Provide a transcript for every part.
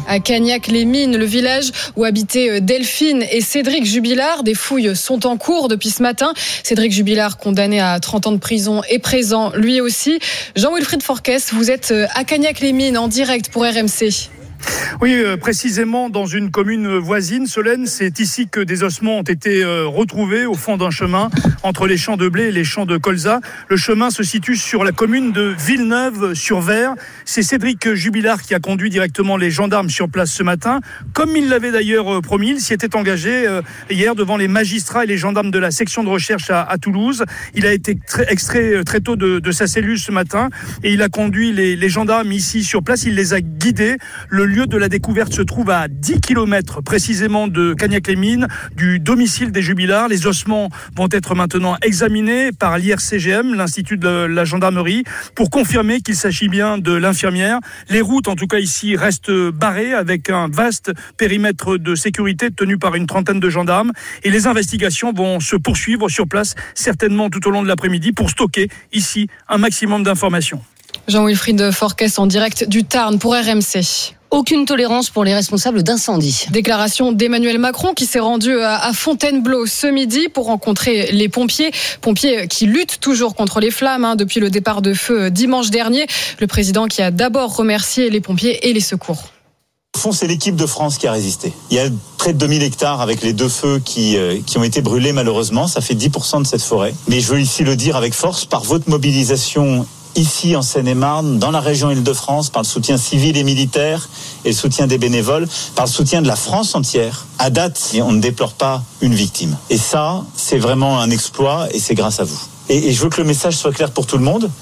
à Cagnac-les-Mines, le village où habitaient Delphine et Cédric Jubilard. Des fouilles sont en cours depuis ce matin. Cédric Jubilard, condamné à 30 ans de prison, est présent lui aussi. Jean-Wilfried Forquès, vous êtes à Cagnac-les-Mines en direct pour RMC. Oui, précisément dans une commune voisine, Solène, c'est ici que des ossements ont été retrouvés au fond d'un chemin entre les champs de blé et les champs de colza. Le chemin se situe sur la commune de Villeneuve-sur-Ver. C'est Cédric Jubilard qui a conduit directement les gendarmes sur place ce matin. Comme il l'avait d'ailleurs promis, il s'y était engagé hier devant les magistrats et les gendarmes de la section de recherche à Toulouse. Il a été extrait très tôt de sa cellule ce matin et il a conduit les gendarmes ici sur place. Il les a guidés. Le lieu de la découverte se trouve à 10 km précisément de Cagnac-les-Mines, du domicile des Jubilards. Les ossements vont être maintenant examinés par l'IRCGM, l'Institut de la gendarmerie, pour confirmer qu'il s'agit bien de l'infirmière. Les routes, en tout cas ici, restent barrées avec un vaste périmètre de sécurité tenu par une trentaine de gendarmes. Et les investigations vont se poursuivre sur place, certainement tout au long de l'après-midi, pour stocker ici un maximum d'informations. Jean-Wilfried Forquès en direct du Tarn pour RMC. Aucune tolérance pour les responsables d'incendie. Déclaration d'Emmanuel Macron qui s'est rendu à Fontainebleau ce midi pour rencontrer les pompiers. Pompiers qui luttent toujours contre les flammes depuis le départ de feu dimanche dernier. Le président qui a d'abord remercié les pompiers et les secours. Au fond, c'est l'équipe de France qui a résisté. Il y a près de 2000 hectares avec les deux feux qui ont été brûlés malheureusement. Ça fait 10% de cette forêt. Mais je veux ici le dire avec force, par votre mobilisation ici en Seine-et-Marne, dans la région Île-de-France, par le soutien civil et militaire et le soutien des bénévoles, par le soutien de la France entière. À date, on ne déplore pas une victime. Et ça, c'est vraiment un exploit et c'est grâce à vous. Et je veux que le message soit clair pour tout le monde.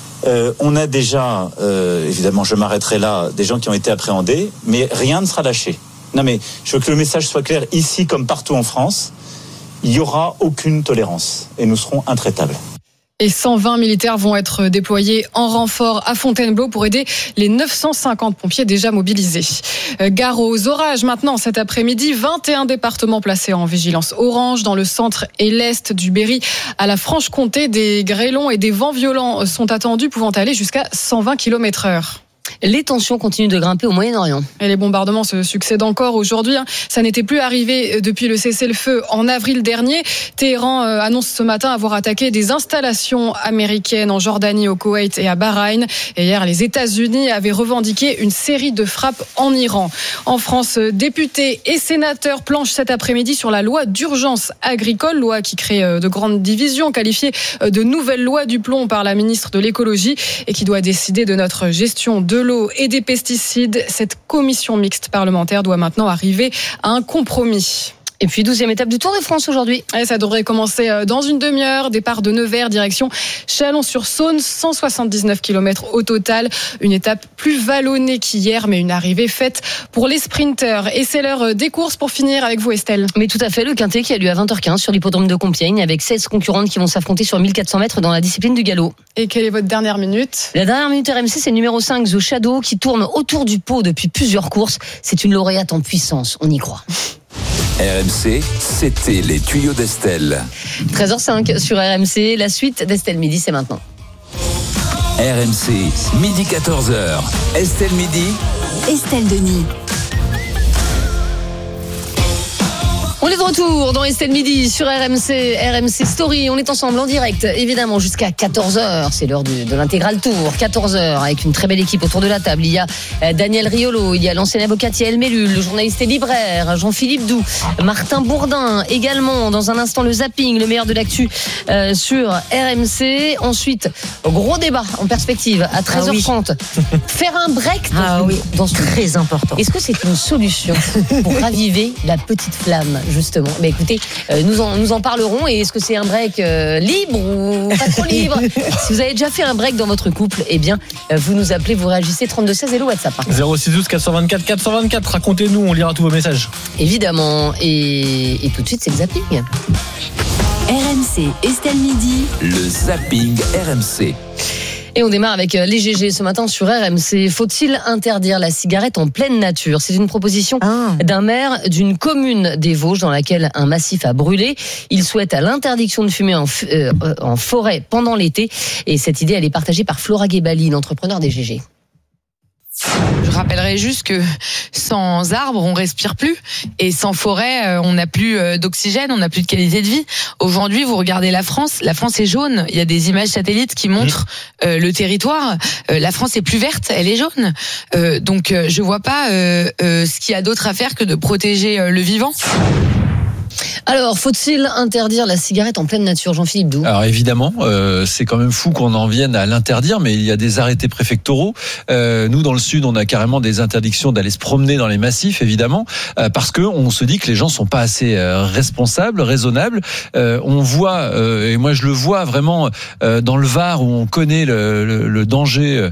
On a déjà, évidemment je m'arrêterai là, des gens qui ont été appréhendés, mais rien ne sera lâché. Non mais je veux que le message soit clair ici comme partout en France. Il n'y aura aucune tolérance et nous serons intraitables. Et 120 militaires vont être déployés en renfort à Fontainebleau pour aider les 950 pompiers déjà mobilisés. Gare aux orages maintenant cet après-midi. 21 départements placés en vigilance orange dans le centre et l'est du Berry à la Franche-Comté. Des grêlons et des vents violents sont attendus pouvant aller jusqu'à 120 km/h. Les tensions continuent de grimper au Moyen-Orient. Et les bombardements se succèdent encore aujourd'hui. Ça n'était plus arrivé depuis le cessez-le-feu en avril dernier. Téhéran annonce ce matin avoir attaqué des installations américaines en Jordanie, au Koweït et à Bahreïn. Et hier, les États-Unis avaient revendiqué une série de frappes en Iran. En France, députés et sénateurs planchent cet après-midi sur la loi d'urgence agricole, loi qui crée de grandes divisions, qualifiée de nouvelle loi du plomb par la ministre de l'écologie et qui doit décider de notre gestion de l'eau et des pesticides. Cette commission mixte parlementaire doit maintenant arriver à un compromis. Et puis 12e étape du Tour de France aujourd'hui. Et ça devrait commencer dans une demi-heure. Départ de Nevers, direction Chalon-sur-Saône, 179 km au total. Une étape plus vallonnée qu'hier, mais une arrivée faite pour les sprinteurs. Et c'est l'heure des courses pour finir avec vous, Estelle. Mais tout à fait, le Quintet qui a lieu à 20h15 sur l'hippodrome de Compiègne avec 16 concurrentes qui vont s'affronter sur 1400 mètres dans la discipline du galop. Et quelle est votre dernière minute ? La dernière minute RMC, c'est le numéro 5, The Shadow, qui tourne autour du pot depuis plusieurs courses. C'est une lauréate en puissance, on y croit. RMC, c'était les tuyaux d'Estelle. 13h05 sur RMC, la suite d'Estelle Midi, c'est maintenant. RMC, midi 14h. Estelle Midi. Estelle Denis. On est de retour dans Estelle Midi sur RMC, RMC Story. On est ensemble en direct, évidemment, jusqu'à 14h. C'est l'heure de l'intégral tour. 14h, avec une très belle équipe autour de la table. Il y a Daniel Riolo, il y a l'ancien avocat Yael Mellul, le journaliste et libraire Jean-Philippe Doux, Martin Bourdin également. Dans un instant, le zapping, le meilleur de l'actu sur RMC. Ensuite, gros débat en perspective à 13h30. Faire un break dans ce très important. Est-ce que c'est une solution pour raviver la petite flamme ? Justement, mais écoutez, nous en parlerons. Et est-ce que c'est un break libre ou pas trop libre ? Si vous avez déjà fait un break dans votre couple, eh bien, vous nous appelez, vous réagissez 3216 et le WhatsApp. 0612 424 424. Racontez-nous, on lira tous vos messages. Évidemment. Et tout de suite, c'est le zapping. RMC, Estelle Midi. Le zapping RMC. Et on démarre avec les GG ce matin sur RMC. Faut-il interdire la cigarette en pleine nature ? C'est une proposition d'un maire d'une commune des Vosges dans laquelle un massif a brûlé. Il souhaite l'interdiction de fumer en forêt pendant l'été. Et cette idée, elle est partagée par Flora Guébali, l'entrepreneur des GG. Je rappellerai juste que sans arbres, on respire plus, et sans forêt, on n'a plus d'oxygène, on n'a plus de qualité de vie. Aujourd'hui, vous regardez la France est jaune. Il y a des images satellites qui montrent le territoire. La France est plus verte, elle est jaune. Donc, je vois pas ce qu'il y a d'autre à faire que de protéger le vivant. Alors, faut-il interdire la cigarette en pleine nature, Jean-Philippe Doux ? Alors évidemment, c'est quand même fou qu'on en vienne à l'interdire, mais il y a des arrêtés préfectoraux. Nous, dans le Sud, on a carrément des interdictions d'aller se promener dans les massifs, évidemment, parce que on se dit que les gens sont pas assez responsables, raisonnables. On voit, et moi je le vois vraiment dans le Var où on connaît le danger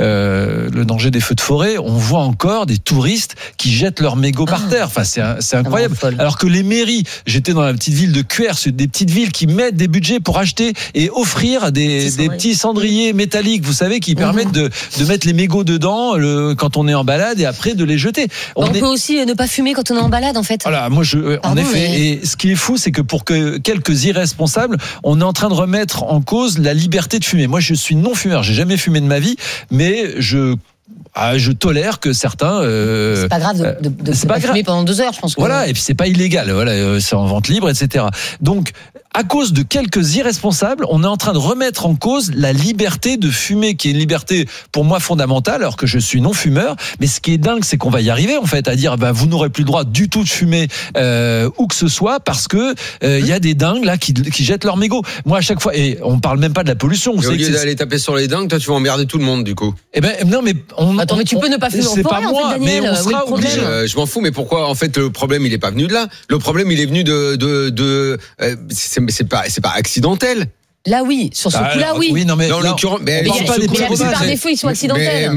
des feux de forêt. On voit encore des touristes qui jettent leurs mégots par terre. Enfin, c'est incroyable. Alors que les mairies, j'étais dans la petite ville de Cuers, des petites villes qui mettent des budgets pour acheter et offrir des petits cendriers métalliques, vous savez, qui permettent de mettre les mégots dedans quand on est en balade et après de les jeter. On peut aussi ne pas fumer quand on est en balade, en fait. Voilà, en effet. Et ce qui est fou, c'est que pour quelques irresponsables, on est en train de remettre en cause la liberté de fumer. Moi, je suis non-fumeur, j'ai jamais fumé de ma vie, mais je tolère que certains. C'est pas grave de fumer pendant 2 heures, je pense. Voilà, et puis c'est pas illégal. Voilà, c'est en vente libre, etc. Donc, à cause de quelques irresponsables, on est en train de remettre en cause la liberté de fumer, qui est une liberté pour moi fondamentale, alors que je suis non fumeur. Mais ce qui est dingue, c'est qu'on va y arriver en fait à dire, vous n'aurez plus le droit du tout de fumer où que ce soit, parce que il y a des dingues là qui jettent leurs mégots. Moi, à chaque fois, et on parle même pas de la pollution. Au lieu d'aller taper sur les dingues, toi, tu vas emmerder tout le monde du coup. Eh ben non, mais attends, mais tu peux ne pas fumer en forêt, pas moi, en fait, Daniel, mais on sera obligé. Je m'en fous, mais pourquoi en fait le problème il est pas venu de là. Le problème il est venu c'est pas accidentel. Là oui, sur ce coup-là oui. Oui, non mais en l'occurrence, mais la plupart des feux ils sont accidentels.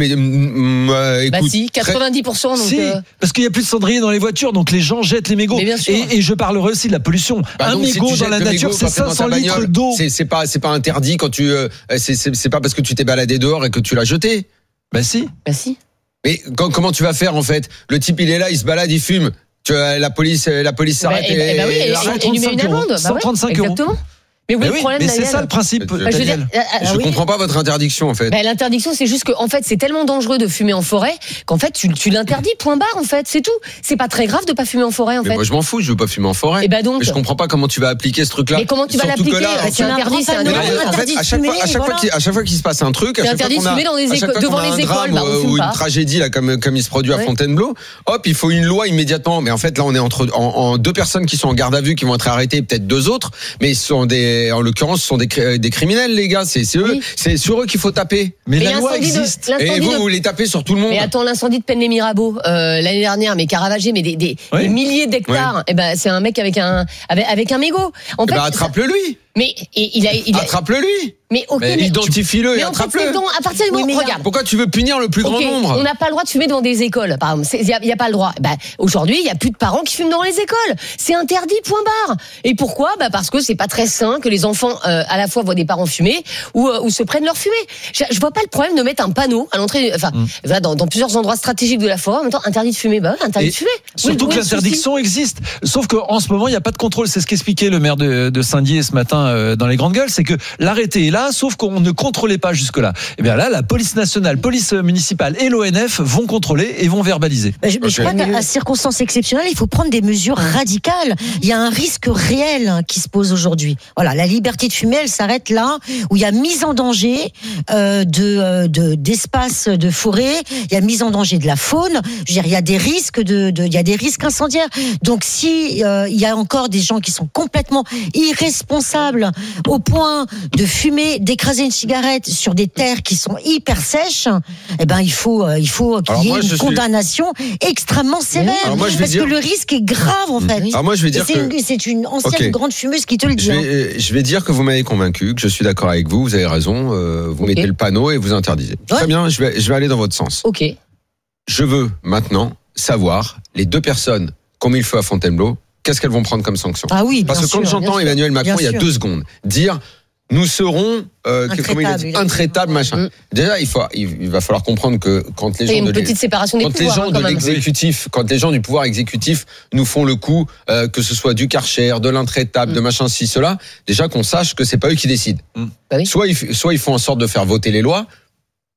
Écoute, si, 90%. Donc si, parce qu'il y a plus de cendriers dans les voitures, donc les gens jettent les mégots. Et je parlerai aussi de la pollution. Un mégot dans la nature, c'est 500 litres d'eau. C'est pas interdit quand tu c'est pas parce que tu t'es baladé dehors et que tu l'as jeté. Bah si. Mais comment tu vas faire en fait ? Le type il est là, il se balade, il fume. La police s'arrête et lui met une amende. 135 €. Exactement. Mais oui, le problème, c'est ça le principe. Je comprends pas votre interdiction en fait. L'interdiction, c'est juste que en fait, c'est tellement dangereux de fumer en forêt qu'en fait, tu l'interdis. Point barre. En fait, c'est tout. C'est pas très grave de pas fumer en forêt. En fait. Moi, je m'en fous. Je veux pas fumer en forêt. Donc. Mais je comprends pas comment tu vas appliquer ce truc-là. Mais comment tu vas l'appliquer ? C'est interdit. C'est interdit. À chaque fois qu'il se passe un truc, à chaque fois qu'on a un drame ou une tragédie là, comme il se produit à Fontainebleau, hop, il faut une loi immédiatement. Mais en fait, là, on est en 2 personnes qui sont en garde à vue, qui vont être arrêtées, peut-être 2 autres, mais ce sont en l'occurrence, ce sont des criminels, les gars. C'est eux, c'est sur eux qu'il faut taper. Mais la loi existe. Et vous les tapez sur tout le monde. Mais attends, l'incendie de Penn-les-Mirabeau l'année dernière, mais qui a ravagé des milliers d'hectares. Et c'est un mec avec un mégot. En fait, attrape-le lui. Mais attrape-le lui. Mais identifie-le et attrape-le. À partir du moment, regarde. Pourquoi tu veux punir le plus grand nombre ? On n'a pas le droit de fumer dans des écoles, par exemple. Il y a pas le droit. Aujourd'hui, il y a plus de parents qui fument dans les écoles. C'est interdit, point barre. Et pourquoi ? Parce que c'est pas très sain que les enfants à la fois voient des parents fumer ou se prennent leur fumée. Je vois pas le problème de mettre un panneau à l'entrée, dans plusieurs endroits stratégiques de la forêt. En même temps, interdit de fumer. Interdit de fumer. Surtout que l'interdiction existe. Sauf qu'en ce moment, il n'y a pas de contrôle. C'est ce qu'expliquait le maire de Saint-Dié ce matin dans les grandes gueules, c'est que l'arrêté est là, sauf qu'on ne contrôlait pas jusque-là. Et bien là, la police nationale, police municipale et l'ONF vont contrôler et vont verbaliser. Je crois qu'à circonstances exceptionnelles, il faut prendre des mesures radicales. Il y a un risque réel qui se pose aujourd'hui. Voilà, la liberté de fumer, elle s'arrête là où il y a mise en danger d'espaces de forêt, il y a mise en danger de la faune. Je veux dire, il y a des risques il y a des risques incendiaires. Donc si il y a encore des gens qui sont complètement irresponsables au point de fumer, d'écraser une cigarette sur des terres qui sont hyper sèches, il faut qu'il y ait une condamnation extrêmement sévère. Parce que le risque est grave en fait. Alors moi je vais dire c'est une ancienne grande fumeuse qui te le dit. Je vais dire que vous m'avez convaincu, que je suis d'accord avec vous avez raison, vous mettez le panneau et vous interdisez. Très bien, je vais aller dans votre sens. Ok. Je veux maintenant savoir, les 2 personnes qui ont mis le feu à Fontainebleau, qu'est-ce qu'elles vont prendre comme sanction ? Ah oui, parce que quand j'entends Emmanuel Macron il y a 2 secondes dire nous serons intraitables, machin. Déjà, il va falloir comprendre que quand les gens de l'exécutif, quand les gens du pouvoir exécutif nous font le coup, que ce soit du Karcher, de l'intraitable, de machin, ci, cela, déjà qu'on sache que c'est pas eux qui décident. Soit ils font en sorte de faire voter les lois,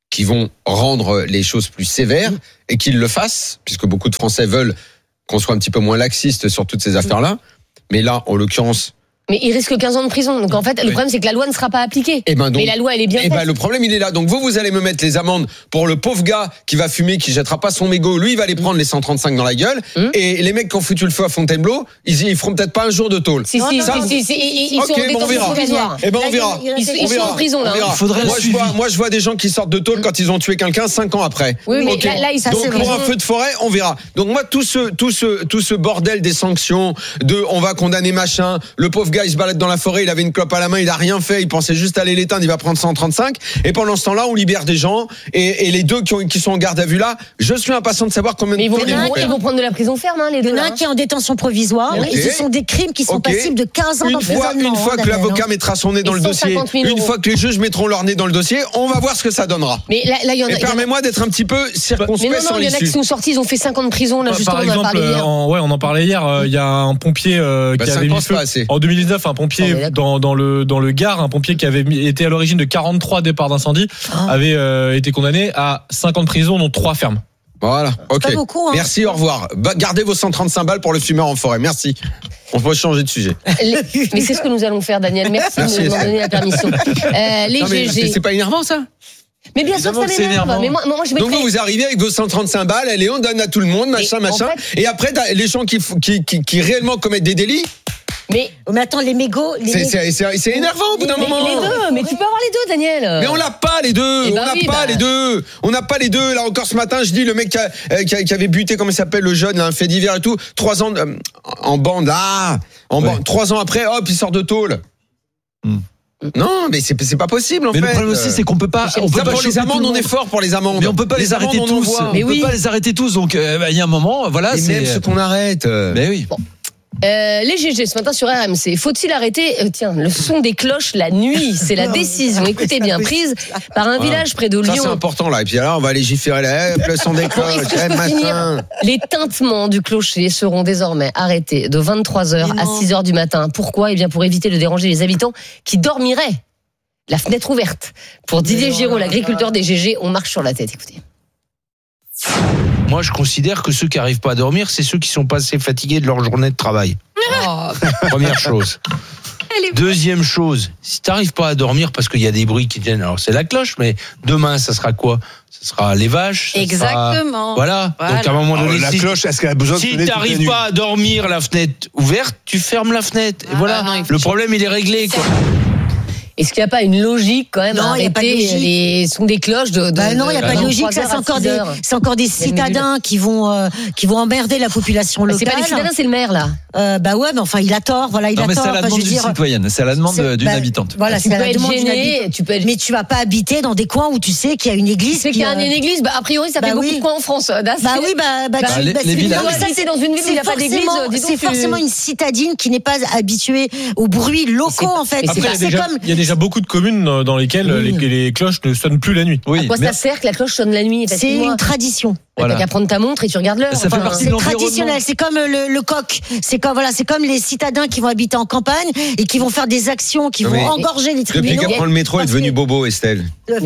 qui vont rendre les choses plus sévères et qu'ils le fassent, puisque beaucoup de Français veulent qu'on soit un petit peu moins laxiste sur toutes ces affaires-là. Mais là, en l'occurrence... Mais il risque 15 ans de prison. Donc en fait, le problème, c'est que la loi ne sera pas appliquée. Mais la loi, elle est bien faite. Le problème, il est là. Donc vous allez me mettre les amendes pour le pauvre gars qui va fumer, qui jettera pas son mégot. Lui, il va aller prendre les 135 dans la gueule. Et les mecs qui ont foutu le feu à Fontainebleau, ils feront peut-être pas un jour de tôle. Ils sont en détention provisoire. On verra. Ils sont en prison, là. Moi, je vois des gens qui sortent de tôle quand ils ont tué quelqu'un 5 ans après. Oui, mais là, ils sont... Donc pour un feu de forêt, on verra. Donc moi, tout ce bordel des sanctions, on va condamner machin, le pauvre gars, il se balade dans la forêt, il avait une clope à la main, il a rien fait, il pensait juste aller l'éteindre, il va prendre 135. Et pendant ce temps-là, on libère des gens. Et les deux qui sont en garde à vue là, je suis impatient de savoir combien de temps ils vont prendre de la prison ferme, les deux. Il y en a un qui est en détention provisoire. Et ce sont des crimes qui sont passibles de 15 ans d'emprisonnement. Une fois que l'avocat mettra son nez dans le dossier, une fois que les juges mettront leur nez dans le dossier, on va voir ce que ça donnera. Mais là, il y en a. Et permets-moi d'être un petit peu circonspect sur l'issue. Il y en a qui sont sortis, ils ont fait 5 ans de prison là justement. Par exemple, on en parlait hier. Il y a un pompier qui avait mis feu en 2019, un pompier dans le Gard, un pompier qui avait été à l'origine de 43 départs d'incendie, avait été condamné à 5 ans de prison, dont 3 fermes. Voilà, ok. Pas beaucoup, hein. Merci, au revoir. Gardez vos 135 balles pour le fumeur en forêt. Merci. On peut changer de sujet. Mais c'est ce que nous allons faire, Daniel. Merci de nous donner la permission. GG. C'est pas énervant, ça? Mais bien sûr, ça m'énerve. Mais moi, je donc vous arrivez avec vos 135 balles, on donne à tout le monde, machin. Et après, les gens qui réellement commettent des délits. Mais attends, les mégots. C'est énervant au bout d'un moment. Les deux, mais tu peux avoir les deux, Daniel. Mais on n'a pas les deux. On n'a pas les deux. Là encore ce matin, je dis le mec qui avait buté, comment il s'appelle, le jeune, là, un fait divers et tout, 3 ans en bande, là, bande. 3 ans après, hop, il sort de tôle. Non, mais c'est pas possible en fait. Mais le problème aussi, c'est qu'on peut pas. Pour les amendes, on est fort pour les amendes. Mais on peut pas les arrêter tous. On peut pas les arrêter tous. Donc il y a un moment, voilà. Et même ceux qu'on arrête. Mais oui. Bon. Les GG ce matin sur RMC. Faut-il arrêter le son des cloches la nuit? C'est la décision, écoutez bien, prise par un village près de Lyon. Ça c'est important là. Et puis là, on va légiférer le son des cloches. Les tintements du clocher seront désormais arrêtés de 23h à 6h du matin. Pourquoi? Eh bien pour éviter de déranger les habitants qui dormiraient la fenêtre ouverte. Pour Didier Giraud, l'agriculteur des GG, on marche sur la tête. Écoutez. Moi, je considère que ceux qui n'arrivent pas à dormir, c'est ceux qui sont pas assez fatigués de leur journée de travail. Première chose. Deuxième chose, si tu n'arrives pas à dormir parce qu'il y a des bruits qui viennent, alors c'est la cloche, mais demain, ça sera quoi? Ce sera les vaches. Exactement. Voilà. Donc à un moment donné, la cloche, est-ce qu'elle a besoin de sonner? Si tu n'arrives pas à dormir, la fenêtre ouverte, tu fermes la fenêtre. Et voilà. Le problème, il est réglé, quoi. Est-ce qu'il n'y a pas une logique quand même à arrêter les sons des cloches non, il n'y a pas de logique. Ça, c'est encore des citadins qui vont emmerder la population locale. C'est pas les citadins, c'est le maire là. Ouais, mais enfin, il a tort. Voilà, il a tort. C'est à la demande d'une citoyenne. C'est à la demande d'une habitante. Voilà, c'est à la demande d'une habitante. Mais tu vas pas habiter dans des coins où tu sais qu'il y a une église. Tu sais qu'il y a une église. A priori, ça fait beaucoup de coins en France. Les villages. C'est dans une ville où il n'y a pas d'église. C'est forcément une citadine qui n'est pas habituée aux bruits locaux en fait. Il y a déjà beaucoup de communes dans lesquelles les cloches ne sonnent plus la nuit. À quoi ça sert que la cloche sonne la nuit? C'est une tradition. T'as qu'à prendre ta montre et tu regardes l'heure. Ça fait partie de l'environnement. C'est traditionnel. C'est comme le coq. C'est comme les citadins qui vont habiter en campagne et qui vont faire des actions, qui vont engorger les tribunaux. Depuis qu'elle prend le métro, elle est devenue bobo, Estelle.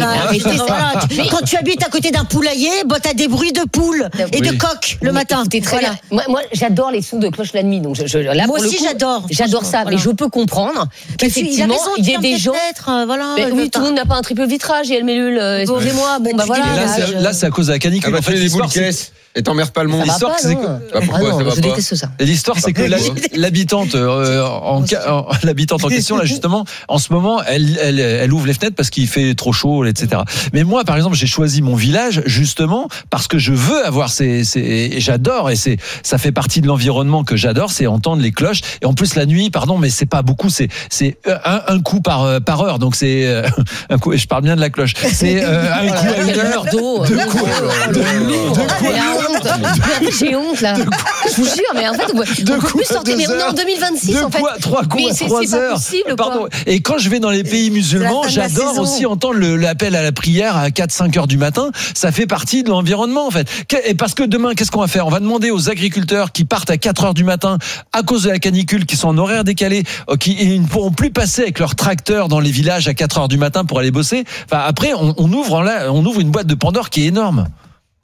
Quand tu habites à côté d'un poulailler, t'as des bruits de poules et de coqs le matin. Très bien. Moi, j'adore les sons de cloche la nuit. Donc moi aussi, j'adore. J'adore ça, mais je peux comprendre qu'effectivement, il y a des gens. Oui, tout le monde n'a pas un triple vitrage et elle mélule. Excusez-moi. Bon, bah voilà. Là, c'est à cause de la canicule. En fait, l'histoire, et t'emmerdes pas le monde. L'histoire, c'est que je déteste ça. L'histoire, c'est que l'habitante en question, là, justement, en ce moment, elle ouvre les fenêtres parce qu'il fait trop chaud, etc. Mais moi, par exemple, j'ai choisi mon village justement parce que je veux avoir et j'adore, et ça fait partie de l'environnement que j'adore, c'est entendre les cloches. Et en plus, la nuit, mais c'est pas beaucoup, c'est un coup par heure. Donc c'est un coup, et je parle bien de la cloche. C'est un coup à 1 heure. Deux coups. J'ai honte là. Je vous jure, mais en fait, on peut plus sortir. Mais on est en 2026 en fait. 3 coups à 3 heures. C'est pas possible. Pardon. Et quand je vais dans les pays musulmans, j'adore aussi entendre l'appel à la prière à 4-5 heures du matin. Ça fait partie de l'environnement en fait. Et parce que demain, qu'est-ce qu'on va faire ? On va demander aux agriculteurs qui partent à 4 heures du matin à cause de la canicule, qui sont en horaire décalé, qui ne pourront plus passer avec leurs tracteurs dans les villages à 4 heures du matin pour aller bosser. Enfin, après, on ouvre une boîte de Pandore qui est énorme. Non ?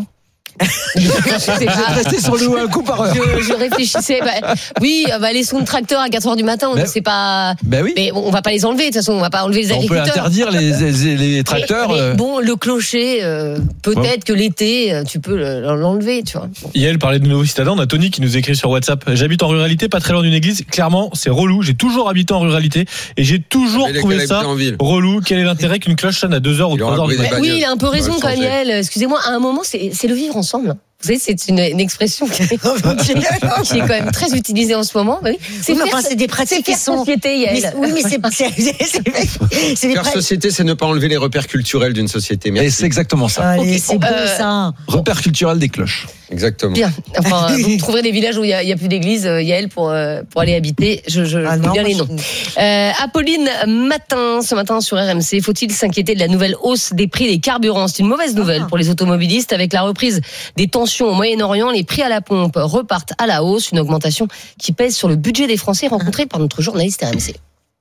Je vais rester sur le coup par heure. Je réfléchissais. Oui, laissons le tracteur à 4 heures du matin. C'est pas. Oui. Mais on va pas les enlever. De toute façon, on va pas enlever les agriculteurs. On peut interdire les tracteurs. Mais bon, le clocher, peut-être que l'été, tu peux l'enlever, tu vois. Yael parlait de nouveaux citadins. On a Tony qui nous écrit sur WhatsApp. J'habite en ruralité, pas très loin d'une église. Clairement, c'est relou. J'ai toujours habité en ruralité et j'ai toujours trouvé ça relou. Quel est l'intérêt qu'une cloche sonne à 2 heures ou 3 heures du matin ? Oui, il a un peu raison quand même, Yael. Excusez-moi, à un moment, c'est le vivre ensemble. Vous savez, c'est une expression qui est quand même très utilisée en ce moment. C'est des pratiques qui sont société, Yael. Oui, mais c'est des faire société, c'est ne pas enlever les repères culturels d'une société. Et c'est exactement ça. Allez, c'est beau ça. Repères culturels des cloches. Exactement. Bien. Enfin, vous trouverez des villages où il y a plus d'église, Yael, pour aller habiter. Je dis bien les noms. Apolline Matin, ce matin sur RMC, faut-il s'inquiéter de la nouvelle hausse des prix des carburants ? C'est une mauvaise nouvelle pour les automobilistes. Avec la reprise des tensions au Moyen-Orient, les prix à la pompe repartent à la hausse. Une augmentation qui pèse sur le budget des Français, rencontrée par notre journaliste RMC.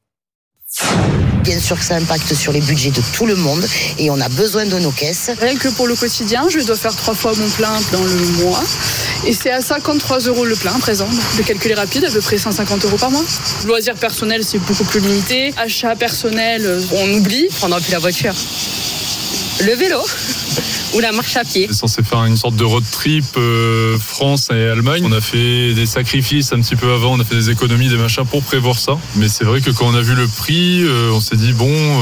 Bien sûr que ça impacte sur les budgets de tout le monde et on a besoin de nos caisses. Rien que pour le quotidien, je dois faire 3 fois mon plein dans le mois et c'est à 53 € le plein à présent. De calculer rapide, à peu près 150 € par mois. Loisirs personnels, c'est beaucoup plus limité. Achat personnel, on oublie. On prendra plus la voiture. Le vélo ou la marche à pied. C'est censé faire une sorte de road trip France et Allemagne. On a fait des sacrifices un petit peu avant, on a fait des économies, des machins pour prévoir ça. Mais c'est vrai que quand on a vu le prix, on s'est dit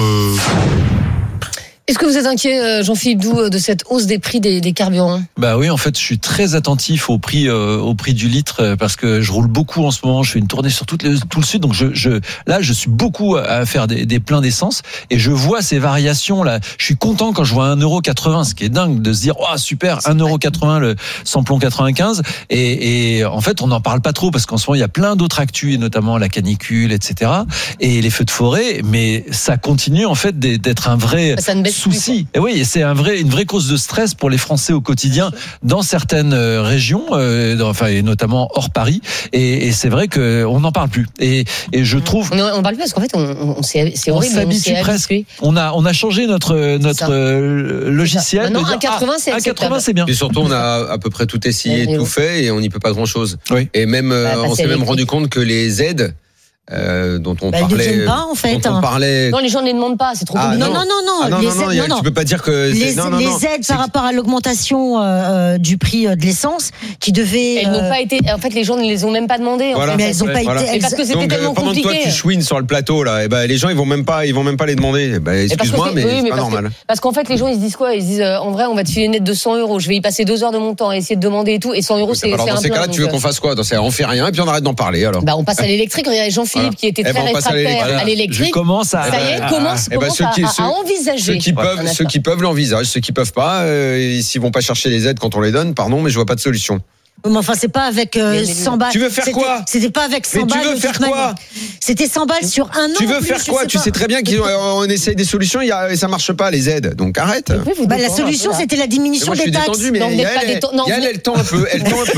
Est-ce que vous êtes inquiet, Jean-Philippe Doux, de cette hausse des prix des carburants ? Oui, en fait, je suis très attentif au prix du litre parce que je roule beaucoup en ce moment. Je fais une tournée sur tout le sud, donc je suis beaucoup à faire des pleins d'essence et je vois ces variations là. Je suis content quand je vois 1,80 €, ce qui est dingue de se dire super, 1,80 € le samplon 95. Et en fait, on n'en parle pas trop parce qu'en ce moment il y a plein d'autres actus et notamment la canicule, etc. et les feux de forêt. Mais ça continue en fait d'être un vrai souci. Et oui, c'est une vraie cause de stress pour les Français au quotidien dans certaines régions, et notamment hors Paris. Et c'est vrai qu'on n'en parle plus. Et je trouve. On n'en parle plus parce qu'en fait, c'est horrible. On s'habitue presque. On a changé notre logiciel. Non, 1,80 c'est bien. Et surtout, on a à peu près tout essayé, tout fait, et on n'y peut pas grand-chose. Oui. Et même, on s'est même rendu compte que les aides. Dont on parlait. Pas, en fait, dont on parlait. Non, les gens ne les demandent pas, c'est trop compliqué. Non. Tu peux pas dire que les aides par rapport à l'augmentation du prix de l'essence qui devait. Elles n'ont pas été. En fait, les gens ne les ont même pas demandées. Voilà. En fait. Mais elles n'ont pas été. Parce que c'était tellement pendant compliqué. Pendant que toi tu chouines sur le plateau là, et les gens ils vont même pas les demander. Excuse-moi, mais c'est pas normal. Parce qu'en fait, les gens ils se disent quoi ? Ils se disent en vrai, on va te filer une aide de 100 €. Je vais y passer 2 heures de mon temps à essayer de demander et tout. Et 100 €, c'est un plein. Dans ces cas-là, tu veux qu'on fasse quoi ? On fait rien et puis on arrête d'en parler alors. On passe à l'électrique. Il y a Jean-Philippe qui était très réfractaire à l'électrique. Je commence à. Ça y est, commence à envisager. Ceux qui peuvent l'envisagent, ceux qui peuvent pas, s'ils vont pas chercher les aides quand on les donne, pardon, mais je vois pas de solution. Mais enfin, c'est pas avec 100 balles. Tu veux faire quoi ? C'était pas avec 100 balles. Mais tu veux faire quoi ? C'était 100 balles sur un an. Tu veux faire quoi ? Tu sais très bien qu'on essaye des solutions et ça marche pas, les aides. Donc arrête. La solution, c'était la diminution des taxes. Moi, je suis détendu, mais elle tend un peu.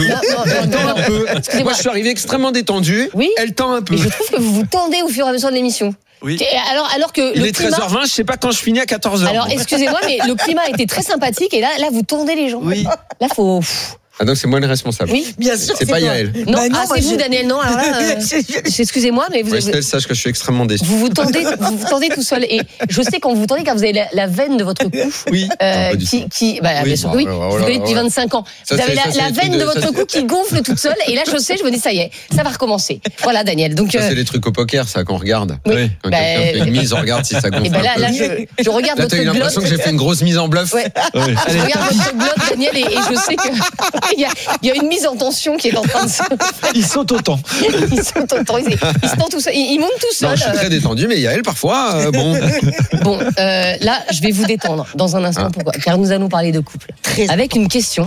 Moi, je suis arrivé extrêmement détendu. Oui. Elle tend un peu. Et je trouve que vous vous tendez au fur et à mesure de l'émission. Oui. Alors que il est 13h20, je sais pas quand je finis à 14h. Alors, excusez-moi, mais le climat était très sympathique et là, vous tendez les gens. Oui. Là, faut. Ah donc c'est moi le responsable. Oui, bien sûr. C'est pas Yael. Non, c'est vous, Daniel. Non, alors là, excusez-moi, mais vous. Estelle, sache que je suis extrêmement déçu. Vous tendez tout seul. Et je sais quand vous tendez, car vous avez la veine de votre cou. Oui. Bien sûr, oui. Vous connaissez depuis 25 ans. Vous avez la veine de votre cou qui gonfle toute seule. Et là, je sais, je me dis, ça y est, ça va recommencer. Voilà, Daniel. Donc. Ça, c'est les trucs au poker, ça, qu'on regarde. Oui. Quand quelqu'un fait une mise, on regarde si ça gonfle. Et là, je regarde votre glotte. T'as eu l'impression que j'ai fait une grosse mise en bluff. Je regarde votre glotte, Daniel, et je sais qu'il y a une mise en tension qui est en train de se faire. Ils sautent autant. Ils sautent autant. Ils se tentent tout seul. Ils montent tout seuls. Je suis très détendu, mais Yael, parfois, bon. Bon, là, je vais vous détendre dans un instant. Pourquoi ? Car nous allons parler de couple. Avec une question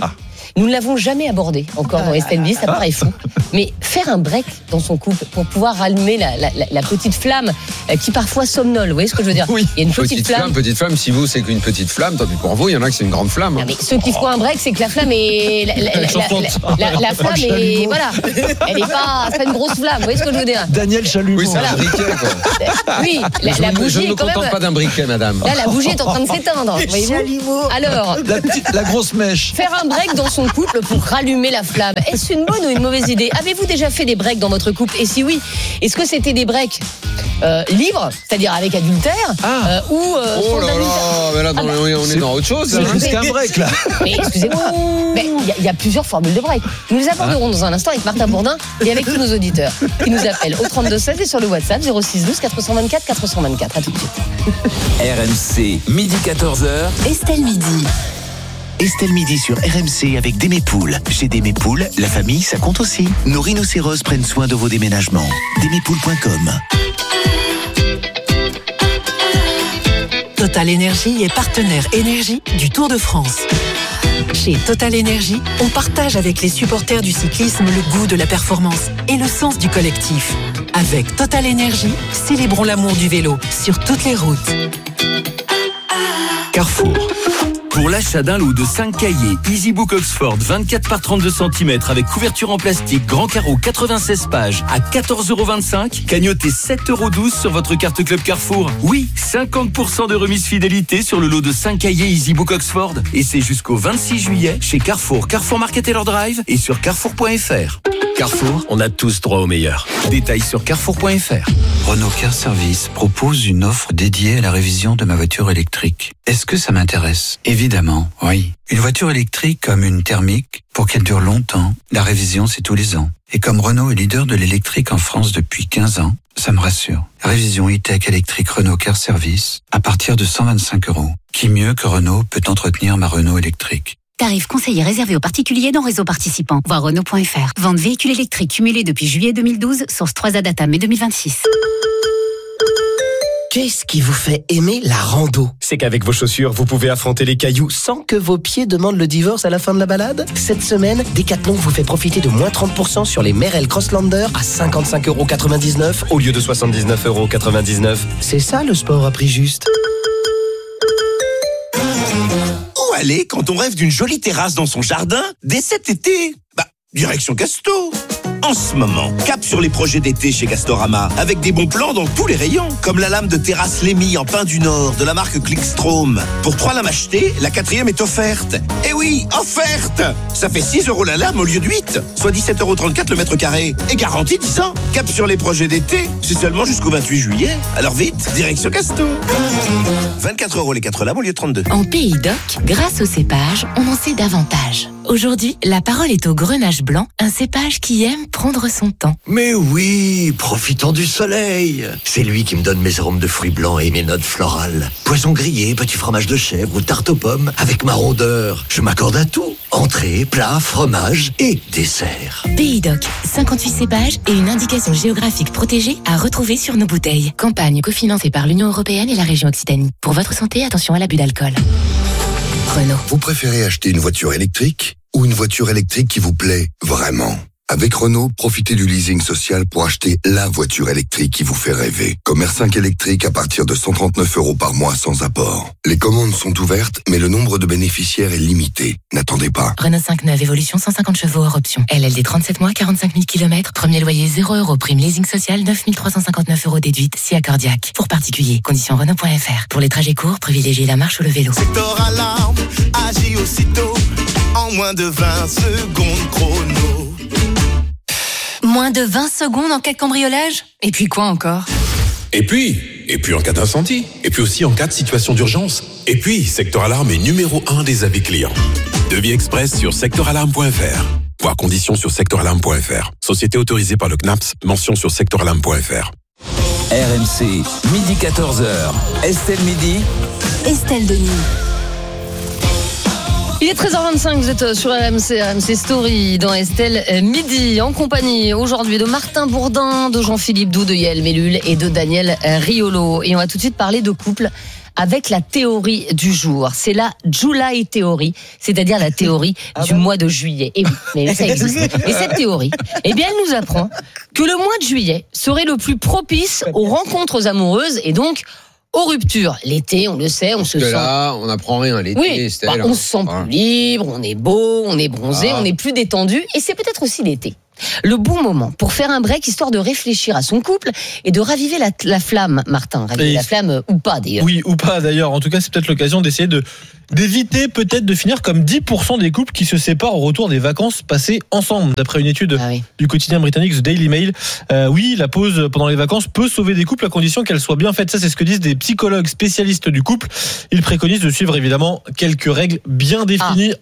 Nous ne l'avons jamais abordé encore dans Estelle Midi, ça paraît fou. Mais faire un break dans son couple pour pouvoir rallumer la petite flamme qui parfois somnole, vous voyez ce que je veux dire? Oui. Il y a une petite flamme. Si vous, c'est qu'une petite flamme, tant pis pour vous. Il y en a qui c'est une grande flamme. Non, mais ceux qui font un break, c'est que la flamme est la flamme est voilà, elle est pas, c'est pas une grosse flamme. Vous voyez ce que je veux dire? Daniel Chalumeau. Oui, c'est un briquet. Quoi. Oui, la bougie. Je ne me contente pas d'un briquet, madame. Là, la bougie est en train de s'éteindre. Voyez-vous? Alors, la grosse mèche. Faire un break dans son couple pour rallumer la flamme. Est-ce une bonne ou une mauvaise idée? Avez-vous déjà fait des breaks dans votre couple? Et si oui, est-ce que c'était des breaks libres, c'est-à-dire avec adultère, ou oh là là, mais là, on est dans autre chose. C'est plus qu'un break là. Mais excusez-moi, il y a plusieurs formules de break. Nous les aborderons dans un instant avec Martin Bourdin et avec tous nos auditeurs qui nous appellent au 32-16 et sur le WhatsApp 06 12 424 424. À tout de suite. RMC, midi 14h. Estelle Midi. Estelle Midi sur RMC avec Démépoules. Chez Démépoules, la famille, ça compte aussi. Nos rhinocéros prennent soin de vos déménagements. Démépoules.com. Total Énergie est partenaire énergie du Tour de France. Chez Total Énergie, on partage avec les supporters du cyclisme le goût de la performance et le sens du collectif. Avec Total Énergie, célébrons l'amour du vélo sur toutes les routes. Carrefour. Pour l'achat d'un lot de 5 cahiers EasyBook Oxford 24 par 32 cm avec couverture en plastique, grand carreau 96 pages à 14,25 €, cagnotez 7,12 € sur votre carte Club Carrefour. Oui, 50% de remise fidélité sur le lot de 5 cahiers EasyBook Oxford. Et c'est jusqu'au 26 juillet chez Carrefour, Carrefour Market Taylor Drive et sur carrefour.fr. Carrefour, on a tous droit au meilleur. Détails sur carrefour.fr. Renault Car Service propose une offre dédiée à la révision de ma voiture électrique. Est-ce que ça m'intéresse? Évidemment, oui. Une voiture électrique comme une thermique, pour qu'elle dure longtemps, la révision c'est tous les ans. Et comme Renault est leader de l'électrique en France depuis 15 ans, ça me rassure. Révision e-tech électrique Renault Car Service à partir de 125 €. Qui mieux que Renault peut entretenir ma Renault électrique? Tarif conseillé réservé aux particuliers dans réseau participant. Voir Renault.fr. Vente véhicule électrique cumulé depuis juillet 2012, source 3A data mai 2026. Qu'est-ce qui vous fait aimer la rando? C'est qu'avec vos chaussures, vous pouvez affronter les cailloux sans que vos pieds demandent le divorce à la fin de la balade. Cette semaine, Decathlon vous fait profiter de moins 30% sur les Merrell Crosslander à 55,99 € au lieu de 79,99 €. C'est ça le sport à prix juste. Où aller quand on rêve d'une jolie terrasse dans son jardin dès cet été? Direction Casto. En ce moment, cap sur les projets d'été chez Castorama, avec des bons plans dans tous les rayons, comme la lame de terrasse Lémy en pin du Nord de la marque Clickstrom. Pour 3 lames achetées, la 4e est offerte. Eh oui, offerte! Ça fait 6 € la lame au lieu de 8, soit 17,34 € le mètre carré. Et garantie 10 ans. Cap sur les projets d'été, c'est seulement jusqu'au 28 juillet. Alors vite, direction Casto. 24 € les 4 lames au lieu de 32. En Pays d'Oc, grâce au cépage, on en sait davantage. Aujourd'hui, la parole est au Grenache blanc, un cépage qui aime prendre son temps. Mais oui, profitons du soleil. C'est lui qui me donne mes arômes de fruits blancs et mes notes florales. Poisson grillé, petit fromage de chèvre ou tarte aux pommes, avec ma rondeur. Je m'accorde à tout. Entrée, plat, fromage et dessert. Pays d'Oc, 58 cépages et une indication géographique protégée à retrouver sur nos bouteilles. Campagne cofinancée par l'Union européenne et la région Occitanie. Pour votre santé, attention à l'abus d'alcool. Renault. Vous préférez acheter une voiture électrique ou une voiture électrique qui vous plaît vraiment? Avec Renault, profitez du leasing social pour acheter la voiture électrique qui vous fait rêver. Comme R5 électrique à partir de 139 € par mois sans apport. Les commandes sont ouvertes, mais le nombre de bénéficiaires est limité. N'attendez pas. Renault 5 neuve, évolution 150 chevaux hors option. LLD 37 mois, 45 000 km. Premier loyer 0 €. Prime leasing social 9 359 € déduite, si accordiaque. Pour particuliers, conditions Renault.fr. Pour les trajets courts, privilégiez la marche ou le vélo. Secteur alarme, agit aussitôt. En moins de 20 secondes chrono. Moins de 20 secondes en cas de cambriolage? Et puis quoi encore? Et puis en cas d'incendie. Et puis aussi en cas de situation d'urgence. Et puis, Secteur Alarme est numéro 1 des avis clients. Devis express sur secteuralarme.fr. Voir conditions sur secteuralarme.fr. Société autorisée par le CNAPS. Mention sur secteuralarme.fr. RMC, midi 14h. Estelle Midi. Estelle Denis. Il est 13h25, vous êtes sur RMC Story dans Estelle Midi, en compagnie aujourd'hui de Martin Bourdin, de Jean-Philippe Doux, de Yael Mellul et de Daniel Riolo. Et on va tout de suite parler de couple avec la théorie du jour. C'est la July Theory, c'est-à-dire la théorie du mois de juillet. Et oui, mais ça existe. Et cette théorie, eh bien, elle nous apprend que le mois de juillet serait le plus propice aux rencontres amoureuses et donc aux ruptures. L'été, on le sait, on se sent... là, on n'apprend rien. L'été, on se sent plus libre, on est beau, on est bronzé, on est plus détendu. Et c'est peut-être aussi l'été le bon moment pour faire un break, histoire de réfléchir à son couple et de raviver la flamme, Martin. Raviver la flamme ou pas, d'ailleurs. Oui, ou pas, d'ailleurs. En tout cas, c'est peut-être l'occasion d'essayer d'éviter peut-être de finir comme 10% des couples qui se séparent au retour des vacances passées ensemble, d'après une étude du quotidien britannique The Daily Mail. Oui, la pause pendant les vacances peut sauver des couples à condition qu'elle soit bien faite. Ça, c'est ce que disent des psychologues spécialistes du couple. Ils préconisent de suivre évidemment quelques règles bien définies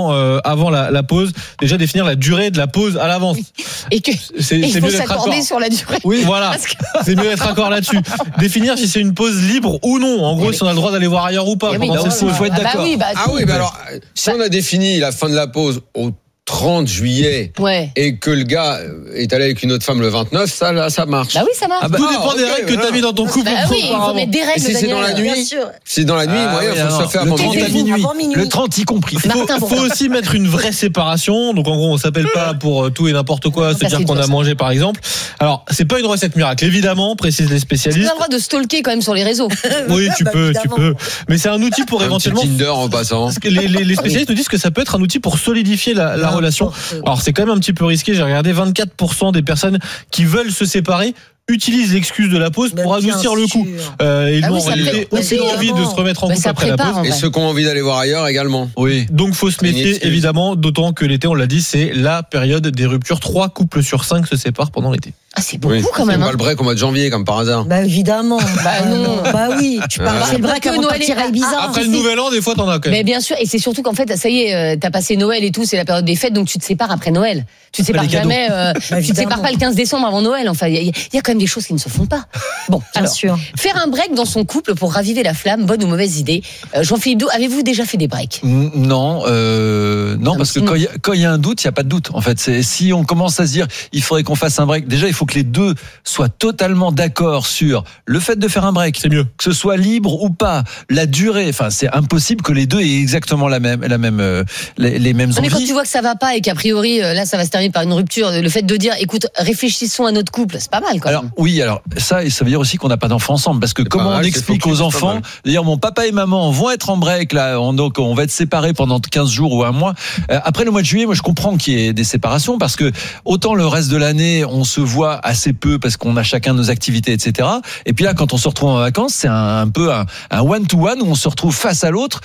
avant la pause. Déjà définir la durée de la pause à l'avance. Et que il faut s'accorder sur la durée. Oui, voilà. C'est mieux d'être d'accord là-dessus. Définir si c'est une pause libre ou non. En gros, si on a le droit d'aller voir ailleurs ou pas. Il faut être d'accord. Alors, si on a défini la fin de la pause au 30 juillet et que le gars est allé avec une autre femme le 29, ça marche. Bah oui, ça marche. Tout dépend des règles que tu as mis dans ton couple. Bah oui, il faut mettre des règles. Et si c'est dans la nuit, c'est dans la nuit, il faut se faire le 30 à minuit. Le 30 y compris. Il faut aussi mettre une vraie séparation. Donc en gros, on s'appelle pas pour tout et n'importe quoi, se dire qu'on a mangé par exemple. Alors, c'est pas une recette miracle, évidemment, précisent les spécialistes. Tu as le droit de stalker quand même sur les réseaux. Oui, tu peux. Mais c'est un outil pour éventuellement. Tinder en passant. Les spécialistes nous disent que ça peut être un outil pour solidifier la relation. Alors c'est quand même un petit peu risqué, j'ai regardé 24% des personnes qui veulent se séparer utilisent l'excuse de la pause pour adoucir le coup. Ils n'ont aucune envie de se remettre en couple après la pause. Et ceux qui ont envie d'aller voir ailleurs également. Oui. Donc faut se méfier évidemment, d'autant que l'été, on l'a dit, c'est la période des ruptures. 3 couples sur 5 se séparent pendant l'été. Ah, c'est beaucoup quand même. C'est pas le break au mois de janvier, comme par hasard. Bah évidemment. Bah non. Bah oui. Tu parles, c'est le break avant de partir à Ibiza. Après le nouvel an, des fois t'en as quand même. Mais bien sûr, et c'est surtout qu'en fait, ça y est, t'as passé Noël et tout, c'est la période des fêtes, donc tu te sépares après Noël. Tu te sépares jamais. Tu te sépares pas le 15 décembre avant Noël. Enfin, il y a quand même des choses qui ne se font pas. Bon, bien sûr. Faire un break dans son couple pour raviver la flamme, bonne ou mauvaise idée. Jean-Philippe Doux, avez-vous déjà fait des breaks ? Non, parce que quand il y a un doute, il y a pas de doute. En fait, si on commence à se dire, il faudrait qu'on fasse un break. Déjà, il faut que les deux soient totalement d'accord sur le fait de faire un break. C'est mieux. Que ce soit libre ou pas, la durée. Enfin, c'est impossible que les deux aient exactement les mêmes envies. Mais quand tu vois que ça va pas et qu'a priori, là, ça va se terminer par une rupture, le fait de dire, écoute, réfléchissons à notre couple, c'est pas mal, quand même. Alors ça veut dire aussi qu'on n'a pas d'enfants ensemble, parce que comment on explique aux enfants, d'ailleurs, mon papa et maman vont être en break là, donc on va être séparés pendant 15 jours ou un mois. Après le mois de juillet, moi je comprends qu'il y ait des séparations, parce que autant le reste de l'année, on se voit assez peu parce qu'on a chacun nos activités, etc. Et puis là, quand on se retrouve en vacances, c'est un peu un one-to-one où on se retrouve face à l'autre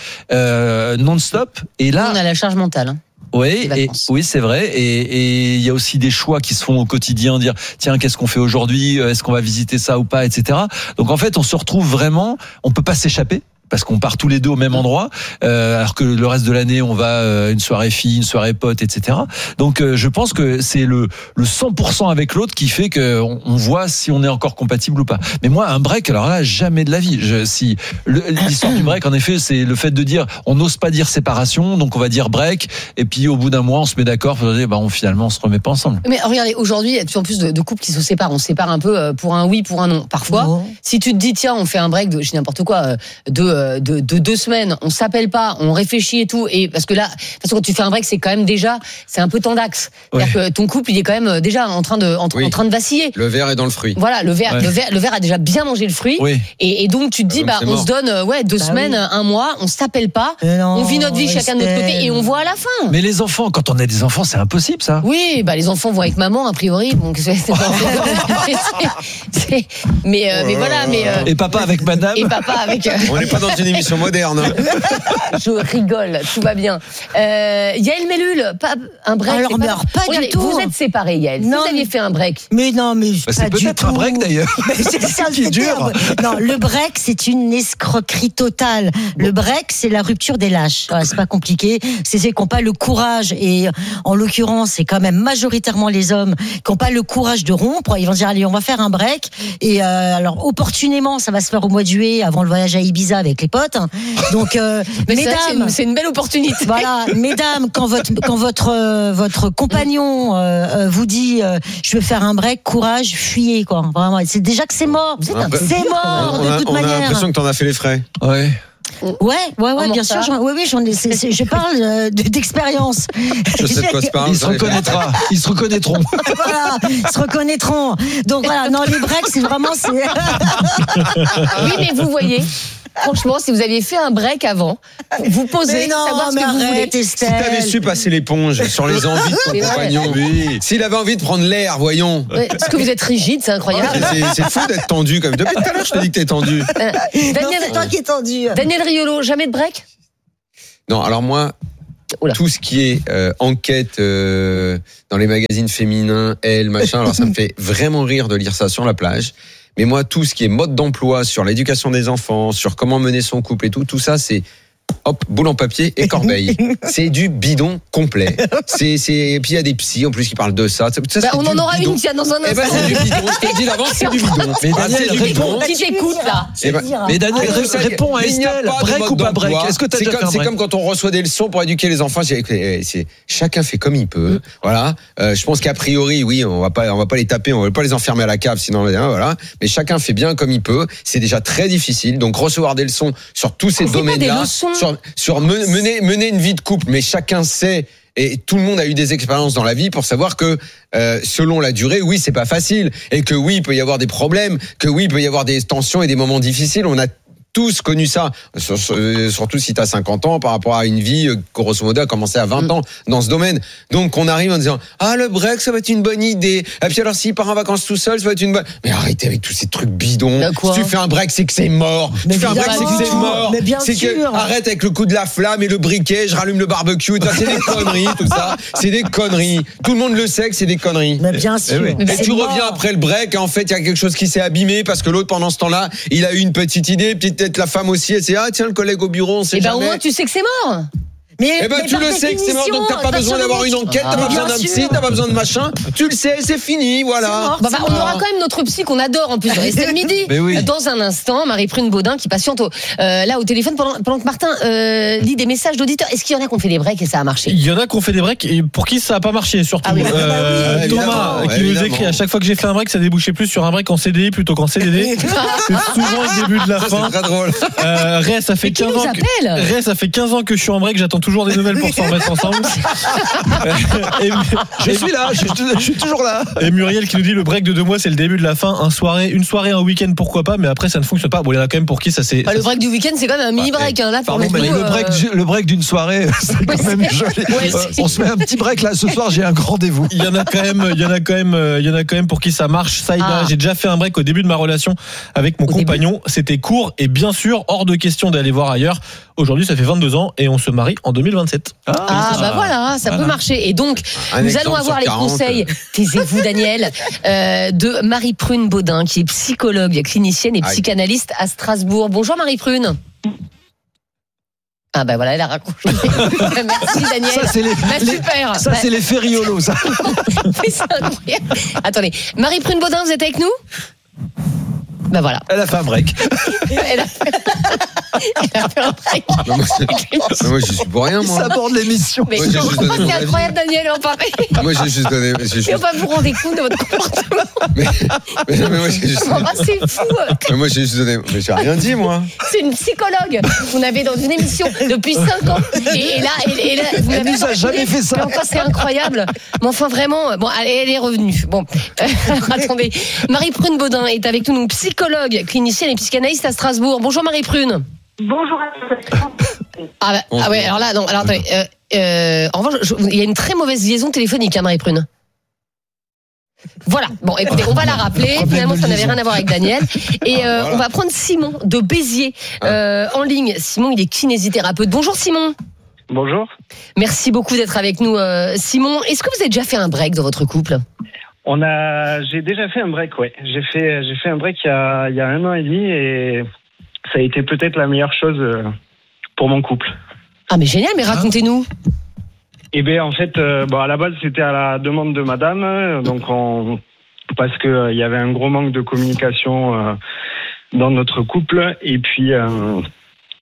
non-stop. Et là, on a la charge mentale. Oui, c'est vrai. Et il y a aussi des choix qui se font au quotidien, dire tiens, qu'est-ce qu'on fait aujourd'hui, est-ce qu'on va visiter ça ou pas, etc. Donc en fait, on se retrouve vraiment, on peut pas s'échapper. Parce qu'on part tous les deux au même endroit, alors que le reste de l'année on va une soirée fille, une soirée pote, etc. Donc je pense que c'est le 100% avec l'autre qui fait que on voit si on est encore compatible ou pas. Mais moi, un break, alors là, jamais de la vie. L'histoire du break, en effet, c'est le fait de dire, on n'ose pas dire séparation, donc on va dire break, et puis au bout d'un mois, on se met d'accord pour dire, finalement, on se remet pas ensemble. Mais regardez, aujourd'hui, il y a de plus en plus de couples qui se séparent. On se sépare un peu pour un oui, pour un non. Parfois, si tu te dis, tiens, on fait un break je n'importe quoi, de 2 semaines, on s'appelle pas, on réfléchit et tout, et parce que quand tu fais un break, c'est quand même déjà, c'est un peu tendax. C'est-à-dire que ton couple, il est quand même déjà en train de vaciller. Le verre est dans le fruit. Voilà, le verre a déjà bien mangé le fruit. Oui. Et donc tu te dis, on se donne 2 semaines, un mois, on s'appelle pas, on vit notre vie chacun de notre côté et on voit à la fin. Mais les enfants, quand on a des enfants, c'est impossible ça. Oui, les enfants vont avec maman a priori, donc mais voilà, et papa avec madame. Et papa avec. On n'est pas dans une émission moderne. Je rigole, tout va bien. Yael Mellul, un break. Alors, pas du tout. Vous êtes séparés, Yael. Non, vous aviez fait un break. Mais non, mais c'est peut-être un break d'ailleurs. C'est ça qui est dur. Non, le break, c'est une escroquerie totale. Le break, c'est la rupture des lâches. C'est pas compliqué. C'est ceux qui n'ont pas le courage, et en l'occurrence, c'est quand même majoritairement les hommes qui n'ont pas le courage de rompre. Ils vont dire, allez, on va faire un break. Et alors, opportunément, ça va se faire au mois de juillet, avant le voyage à Ibiza, avec les potes. Donc, mesdames, c'est une belle opportunité. Voilà, mesdames, quand votre compagnon vous dit je veux faire un break, courage, fuyez quoi. Vraiment, c'est déjà que c'est mort. C'est mort de toute manière. On a l'impression que t'en as fait les frais. Ouais. Ouais, bien sûr. J'en ai. Je parle d'expérience. Je sais de quoi se parle. Ils se reconnaîtront. Voilà, ils se reconnaîtront. Donc voilà, non, les breaks, c'est vraiment. Oui, mais vous voyez. Franchement, si vous aviez fait un break avant, vous posez, savoir ce que vous voulez. Estelle. Si t'avais su passer l'éponge sur les envies de ton compagnon, s'il avait envie de prendre l'air, voyons. Ouais, parce que vous êtes rigide, c'est incroyable. C'est fou d'être tendu comme. Depuis tout à l'heure, je te dis que t'es tendu. Daniel, c'est toi qui es tendu. Daniel Riolo, jamais de break ? Non, alors moi. Tout ce qui est enquête dans les magazines féminins, machin, alors ça me fait vraiment rire de lire ça sur la plage. Mais moi, tout ce qui est mode d'emploi, sur l'éducation des enfants, sur comment mener son couple et tout ça, c'est boule en papier et corbeille. C'est du bidon complet. Et puis il y a des psys en plus qui parlent de ça. On en aura une dans un instant. C'est du bidon. Je te dis d'avance, c'est du bidon. Mais Daniel, qui t'écoute là. Mais Daniel, réponds à Estelle. Break ou pas break ? Est-ce que t'as déjà fait un break ? C'est comme quand on reçoit des leçons pour éduquer les enfants. Chacun fait comme il peut. Voilà. Je pense qu'a priori, oui, on va pas les taper, on va pas les enfermer à la cave, sinon voilà. Mais chacun fait bien comme il peut. C'est déjà très difficile. Donc recevoir des leçons sur tous ces domaines-là. Sur mener une vie de couple, mais chacun sait, et tout le monde a eu des expériences dans la vie pour savoir que selon la durée, oui, c'est pas facile, et que oui, il peut y avoir des problèmes, que oui, il peut y avoir des tensions et des moments difficiles. On a tous connu ça, surtout si t'as 50 ans par rapport à une vie grosso modo a commencé à 20 ans dans ce domaine. Donc on arrive en disant le break ça va être une bonne idée. Et puis alors s'il part en vacances tout seul ça va être une bonne. Mais arrêtez avec tous ces trucs bidons. Si tu fais un break c'est que c'est mort. Tu fais un break c'est que c'est mort. Mais bien c'est sûr. Que arrête avec le coup de la flamme et le briquet. Je rallume le barbecue. C'est des conneries tout ça. C'est des conneries. Tout le monde le sait que c'est des conneries. Mais bien sûr. Et tu reviens après le break et en fait il y a quelque chose qui s'est abîmé parce que l'autre pendant ce temps-là il a eu une petite idée. Peut-être la femme aussi, elle sait tiens le collègue au bureau, on sait jamais. Au moins tu sais que c'est mort. Mais tu le sais que c'est mort, donc t'as pas besoin d'avoir une enquête, t'as pas besoin d'un psy, t'as pas besoin de machin. Tu le sais, c'est fini, voilà. On aura quand même notre psy qu'on adore en plus. Estelle Midi. Dans un instant, Marie-Prune Baudin qui patiente là au téléphone pendant que Martin lit des messages d'auditeurs. Est-ce qu'il y en a qui ont fait des breaks et ça a marché ? Il y en a qui ont fait des breaks et pour qui ça a pas marché surtout. Thomas qui nous écrit à chaque fois que j'ai fait un break, ça débouchait plus sur un break en CDI plutôt qu'en CDD. C'est souvent le début de la fin. C'est très drôle. Ré, ça fait 15 ans que je suis en break, j'attends toujours des nouvelles pour s'en remettre ensemble. Je suis là, je suis toujours là. Et Muriel qui nous dit le break de 2 mois c'est le début de la fin. Une soirée, un week-end pourquoi pas, mais après ça ne fonctionne pas. Bon, il y en a quand même pour qui ça c'est. Le break du week-end c'est quand même un mini break là. Pardon, mais le break d'une soirée c'est quand même joli. On se met un petit break là. Ce soir j'ai un rendez-vous. Il y en a quand même pour qui ça marche. Saïda, j'ai déjà fait un break au début de ma relation avec mon compagnon. C'était court et bien sûr hors de question d'aller voir ailleurs. Aujourd'hui, ça fait 22 ans et on se marie en 2027. Voilà, ça peut marcher. Et donc, nous allons avoir les conseils, taisez-vous Daniel, de Marie-Prune Baudin, qui est psychologue, clinicienne et psychanalyste à Strasbourg. Bonjour Marie-Prune. Voilà, elle a raccroché. Merci Daniel. Ça, c'est super. Ça, c'est les Riolo, ça. C'est incroyable. Attendez, Marie-Prune Baudin, vous êtes avec nous ? Voilà. Elle a fait un break. Elle a fait un break. Moi, je suis pour rien, moi. Ça aborde l'émission. Mais c'est incroyable, Daniel, en parler. Moi, j'ai juste donné. Mais on va vous rendre compte de votre comportement. Mais moi, j'ai juste donné. C'est fou. Moi, j'ai juste donné. Mais j'ai rien dit, moi. C'est une psychologue. Vous n'avez dans une émission depuis 5 ans. Et là, vous n'avez nous a jamais fait ça. C'est incroyable. Mais enfin, vraiment. Bon, elle est revenue. Bon. Attendez. Marie-Prune Baudin est avec nous, donc psychologue, clinicienne et psychanalyste à Strasbourg. Bonjour Marie-Prune. Bonjour à tous. Alors là, non, alors attendez. En revanche, il y a une très mauvaise liaison téléphonique, Marie-Prune. Voilà. Bon, écoutez, on va la rappeler. Finalement, ça n'avait rien à voir avec Daniel. Et on va prendre Simon de Béziers en ligne. Simon, il est kinésithérapeute. Bonjour Simon. Bonjour. Merci beaucoup d'être avec nous, Simon. Est-ce que vous avez déjà fait un break dans votre couple ? J'ai déjà fait un break, ouais. J'ai fait un break il y a 1 an et demi et ça a été peut-être la meilleure chose pour mon couple. Ah mais génial, mais racontez-nous. Eh bien en fait, à la base c'était à la demande de madame, donc parce que il y avait un gros manque de communication dans notre couple et puis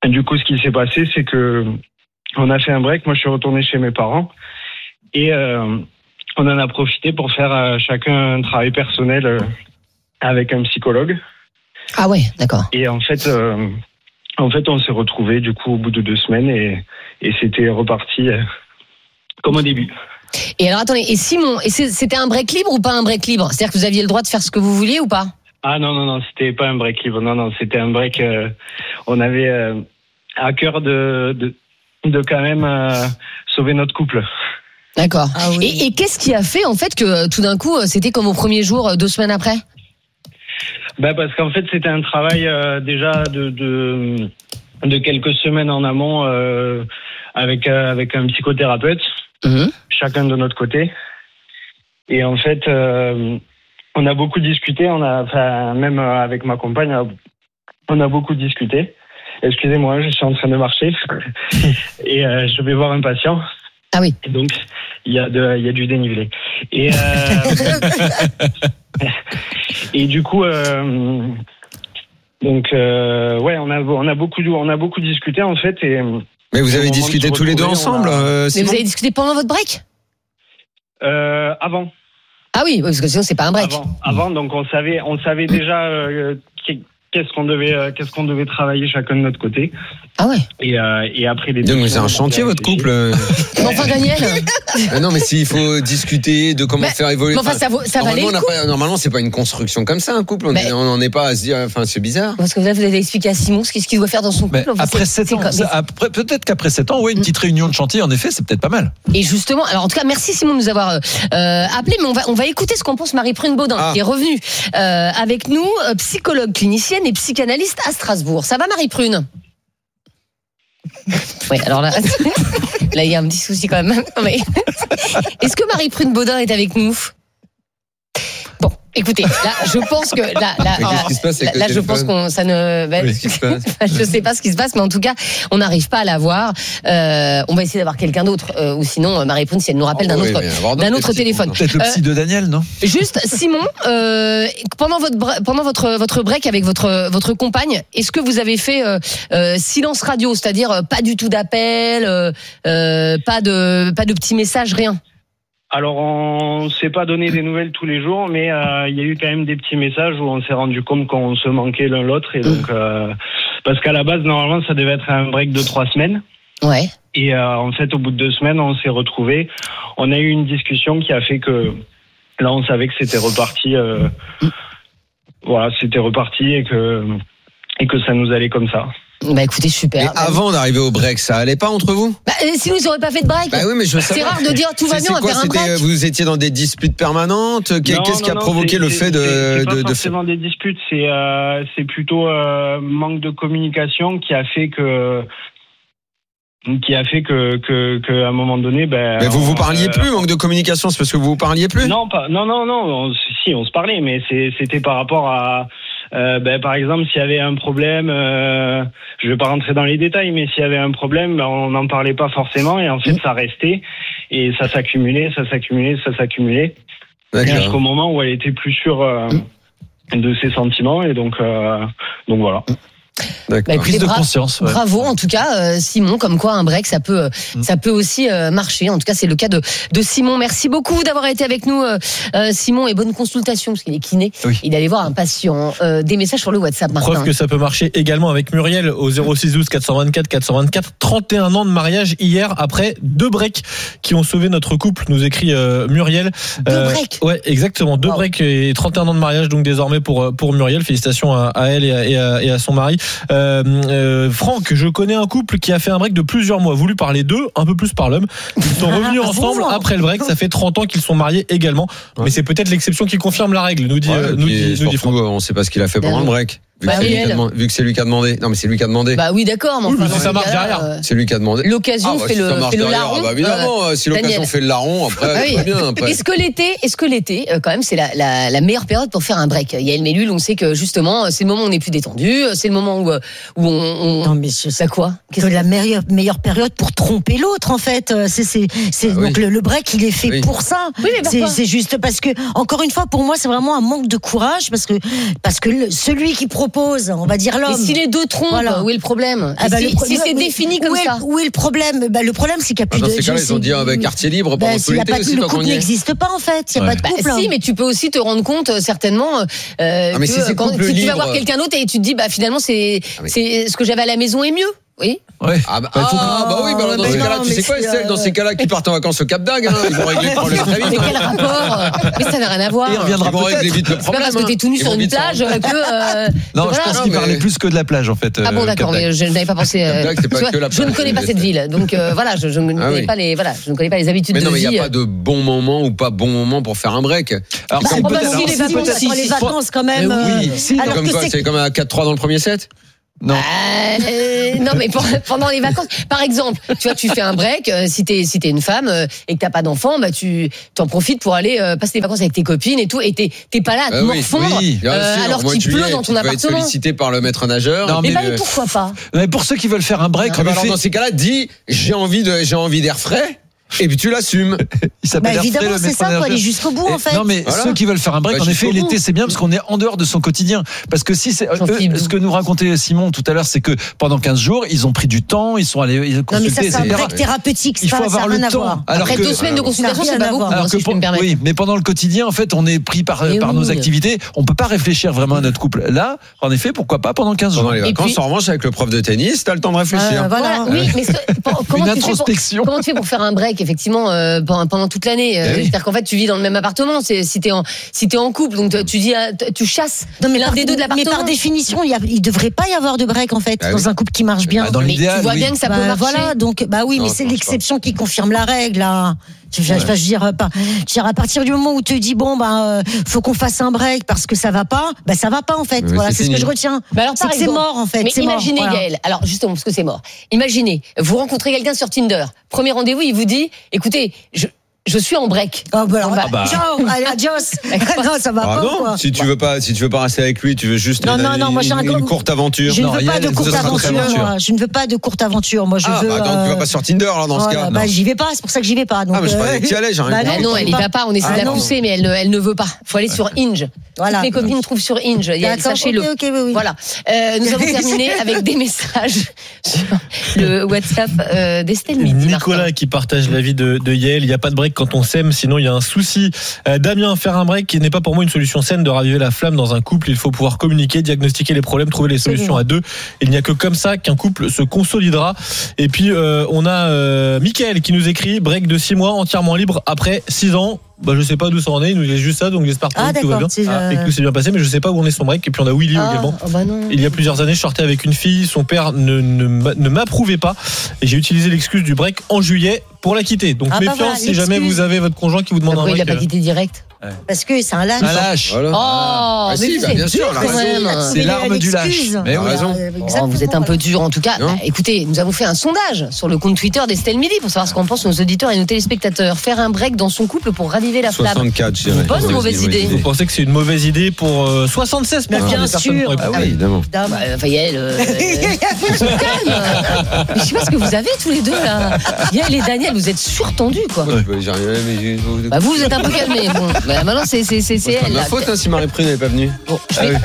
du coup, ce qui s'est passé, c'est que on a fait un break. Moi, je suis retourné chez mes parents et on en a profité pour faire chacun un travail personnel avec un psychologue. Ah ouais, d'accord. Et en fait, on s'est retrouvés du coup au bout de 2 semaines et c'était reparti comme au début. Et alors attendez, et Simon, c'était un break libre ou pas un break libre ? C'est-à-dire que vous aviez le droit de faire ce que vous vouliez ou pas ? Ah non, c'était pas un break libre. Non, c'était un break. On avait à cœur de quand même sauver notre couple. D'accord. Ah oui. Et qu'est-ce qui a fait en fait que tout d'un coup c'était comme au premier jour 2 semaines après ? Parce qu'en fait c'était un travail déjà de quelques semaines en amont avec un psychothérapeute, chacun de notre côté. Et en fait on a beaucoup discuté, même avec ma compagne, on a beaucoup discuté. Excusez-moi, je suis en train de marcher et je vais voir un patient. Ah oui. Et donc il y a du dénivelé. Et et du coup on a beaucoup discuté en fait et. Mais vous avez discuté tous les deux ensemble Mais vous avez discuté pendant votre break ? Avant. Ah oui, parce que sinon c'est pas un break. Avant, donc on savait déjà qu'est-ce qu'on devait travailler chacun de notre côté. Ah ouais. Et après les. Donc c'est un chantier votre couple. Enfin Daniel. Non mais s'il faut discuter de comment faire évoluer. Enfin ça valait le coup. Normalement c'est pas une construction comme ça un couple. On n'en est pas à se dire. Enfin c'est bizarre. Parce que là vous avez expliqué à Simon ce qu'il doit faire dans son couple. Après 7 ans, peut-être qu'après 7 ans, une petite réunion de chantier en effet c'est peut-être pas mal. Et justement, alors en tout cas merci Simon de nous avoir appelé, mais on va écouter ce qu'en pense Marie-Prune Baudin qui est revenue avec nous, psychologue clinicienne et psychanalyste à Strasbourg. Ça va Marie-Prune ? Oui, alors là il y a un petit souci quand même. Mais est-ce que Marie-Prune Baudin est avec nous ? Bon, écoutez, là, je pense que je pense qu'on ça ne. Je sais pas ce qui se passe, mais en tout cas, on n'arrive pas à la voir. On va essayer d'avoir quelqu'un d'autre, ou sinon Marie-Prune, si elle nous rappelle d'un autre téléphone. Peut-être le psy de Daniel, non ? Juste, Simon, pendant votre break avec votre compagne, est-ce que vous avez fait silence radio, c'est-à-dire pas du tout d'appel, pas de petits messages, rien ? Alors, on s'est pas donné des nouvelles tous les jours, mais il y a eu quand même des petits messages où on s'est rendu compte qu'on se manquait l'un l'autre. Et donc, parce qu'à la base, normalement, ça devait être un break de 3 semaines. Ouais. Et en fait, au bout de 2 semaines, on s'est retrouvés. On a eu une discussion qui a fait que là, on savait que c'était reparti. C'était reparti et que ça nous allait comme ça. Bah écoutez, super. Et avant d'arriver au break, ça allait pas entre vous ? Sinon ils auraient pas fait de break. Bah oui, mais c'est rare de dire tout va bien, on va faire un break. Vous étiez dans des disputes permanentes. Qu'est-ce qui a provoqué le fait c'est pas forcément des disputes, c'est plutôt manque de communication qui a fait que à un moment donné, mais vous parliez plus, manque de communication, c'est parce que vous parliez plus ? Non, si on se parlait, mais c'était par rapport à par exemple, s'il y avait un problème, je vais pas rentrer dans les détails, mais s'il y avait un problème, on n'en parlait pas forcément et en fait ça restait et ça s'accumulait jusqu'au moment où elle était plus sûre de ses sentiments et donc voilà. Prise de conscience. Bravo en tout cas Simon, comme quoi un break ça peut aussi marcher. En tout cas c'est le cas de Simon. Merci beaucoup d'avoir été avec nous Simon, et bonne consultation parce qu'il est kiné. Oui. Il allait voir un patient. Des messages sur le WhatsApp, Martin. Preuve que ça peut marcher également avec Muriel au 0612 424 424. 31 ans de mariage hier après 2 breaks qui ont sauvé notre couple, nous écrit Muriel. 2 breaks. Ouais, exactement, 2 breaks et 31 ans de mariage donc désormais pour Muriel. Félicitations à elle et à son mari. Franck, je connais un couple qui a fait un break de plusieurs mois, voulu par les deux, un peu plus par l'homme. Ils sont revenus ensemble après le break, ça fait 30 ans qu'ils sont mariés également. Mais c'est peut-être l'exception qui confirme la règle, nous dit Franck. On sait pas ce qu'il a fait pendant le break. Vu que c'est lui qui a demandé. Non, mais c'est lui qui a demandé. Bah oui, d'accord. Mais enfin, ça marche derrière. C'est lui qui a demandé. L'occasion fait le larron. Bah évidemment, si l'occasion fait le larron, après, c'est bien. Après. Est-ce que l'été, quand même, c'est la meilleure période pour faire un break? Yael Mellul, on sait que justement, c'est le moment où on est plus détendu, c'est le moment où on. Non, mais c'est quoi? C'est la meilleure période pour tromper l'autre, en fait. Donc le break, il est fait pour ça. Oui, mais c'est juste parce que, encore une fois, pour moi, c'est vraiment un manque de courage parce que celui qui propose propose, on va dire l'homme. Et si les deux trompent, où est le problème? Si c'est défini comme ça. Où est le problème? Le problème, c'est qu'il n'y a plus de. Dans ces cas-là, ils ont dit quartier libre pendant tout l'été aussi. Le couple n'existe pas en fait. Il n'y a pas de couple. Si, mais tu peux aussi te rendre compte certainement que quand tu vas voir quelqu'un d'autre et tu te dis finalement c'est ce que j'avais à la maison est mieux. Oui. Ouais. Dans ces cas-là, tu sais quoi, Estelle, dans ces cas-là, qui partent en vacances au Cap d'Agde, ils vont régler le problème très vite. Mais quel rapport? Mais ça n'a rien à voir. Et on reviendra régler vite le problème. C'est pas parce que t'es tout nu sur une plage que. Non, je pense qu'il parlait plus que de la plage en fait. Ah bon, d'accord, mais je n'avais pas pensé. Je ne connais pas cette ville, donc voilà, je ne connais pas les habitudes de vie. Mais non, mais il n'y a pas de bon moment ou pas bon moment pour faire un break. Alors, les vacances quand même. Oui. Comme quoi, c'est comme à 4-3 dans le premier set. Non. Non, mais pendant les vacances, par exemple, tu vois, tu fais un break. Si t'es une femme et que t'as pas d'enfant, tu t'en profites pour aller passer des vacances avec tes copines et tout. Et t'es pas là à te morfondre alors qu'il pleut dans ton appartement. Tu vas être sollicité par le maître nageur. Non, mais pourquoi pas? Mais pour ceux qui veulent faire un break, alors dans ces cas-là, dis j'ai envie d'air frais. Et puis tu l'assumes. Il s'appelle évidemment, c'est ça, faut aller jusqu'au bout en fait. Non, mais ceux qui veulent faire un break, en effet, l'été, c'est bien parce qu'on est en dehors de son quotidien. Parce que si c'est ce que nous racontait Simon tout à l'heure, c'est que pendant 15 jours, ils ont pris du temps, ils sont allés consulter. Non, mais ça, c'est un break thérapeutique, il faut avoir le temps. Après 2 semaines de consultation, c'est pas beaucoup, si je peux me permettre. Oui, mais pendant le quotidien, en fait, on est pris par nos activités. On peut pas réfléchir vraiment à notre couple. Là, en effet, pourquoi pas pendant 15 jours. Pendant les vacances, en revanche, avec le prof de tennis, t'as le temps de réfléchir. Voilà. Oui, mais une introspection. Comment tu fais pour faire un break, effectivement? Pendant toute l'année, c'est-à-dire qu'en fait tu vis dans le même appartement. Si t'es en couple, donc tu dis tu chasses. Non, mais l'un des deux de l'appartement. Mais par définition, il devrait pas y avoir de break en fait dans un couple qui marche bien. Dans l'idéal, tu vois bien que ça peut marcher. Voilà, donc mais c'est l'exception qui confirme la règle là. Je veux dire, à partir du moment où tu te dis faut qu'on fasse un break parce que ça va pas, ça va pas en fait. Voilà, c'est ce que je retiens. C'est que c'est mort en fait. Mais imaginez Gaël, alors justement parce que c'est mort. Imaginez, vous rencontrez quelqu'un sur Tinder, premier rendez-vous, il vous dit, écoutez, je suis en break. Ciao, allez, adios. Non, ça va pas. Non, quoi. Si tu veux pas rester avec lui, tu veux juste une courte aventure. Je ne veux pas de courte aventure. Je ne veux pas de courte aventure. Moi, je veux. Donc tu vas pas sur Tinder là dans ce cas. J'y vais pas. C'est pour ça que j'y vais pas. Mais je croyais que tu allais. Non, elle y va pas. On essaie de la pousser, mais elle ne veut pas. Faut aller sur Hinge. Voilà. Toutes mes copines trouvent sur Hinge. Sachez-le. Oui. Voilà. Nous avons terminé avec des messages sur le WhatsApp d'Estelle Midi. Nicolas qui partage l'avis de Yael. Il n'y a pas de break quand on s'aime, sinon il y a un souci. Damien, faire un break n'est pas pour moi une solution saine de raviver la flamme dans un couple. Il faut pouvoir communiquer, diagnostiquer les problèmes, trouver les solutions à deux. Il n'y a que comme ça qu'un couple se consolidera. Et puis on a Mickaël qui nous écrit break de 6 mois entièrement libre après 6 ans. Je sais pas d'où ça en est, il nous dit juste ça, donc j'espère que tout va bien. Et que tout s'est bien passé, mais je sais pas où on est son break. Et puis on a Willy également. Il y a plusieurs années, je sortais avec une fille, son père ne m'approuvait pas, et j'ai utilisé l'excuse du break en juillet pour la quitter. Donc méfiance si jamais vous avez votre conjoint qui vous demande un break. Il a pas quitté direct. Parce que c'est un lâche. Un lâche. Oh, mais bien sûr, c'est l'arme du lâche. Mais raison. Vous êtes un peu dur en tout cas. Écoutez, nous avons fait un sondage sur le compte Twitter d'Estelle Midi pour savoir ce qu'en pensent nos auditeurs et nos téléspectateurs. Faire un break dans son couple pour raviver la flamme. 64, je dirais. Bonne ou mauvaise idée? Vous pensez que c'est une mauvaise idée pour 76 mais bien sûr. Ah oui, évidemment. Yael, je sais pas ce que vous avez tous les deux là. Yael et Daniel, vous êtes surtendus quoi. Vous êtes un peu calmés. Bon, maintenant c'est elle. Ma faute si Marie-Prune n'est pas venue. Bon,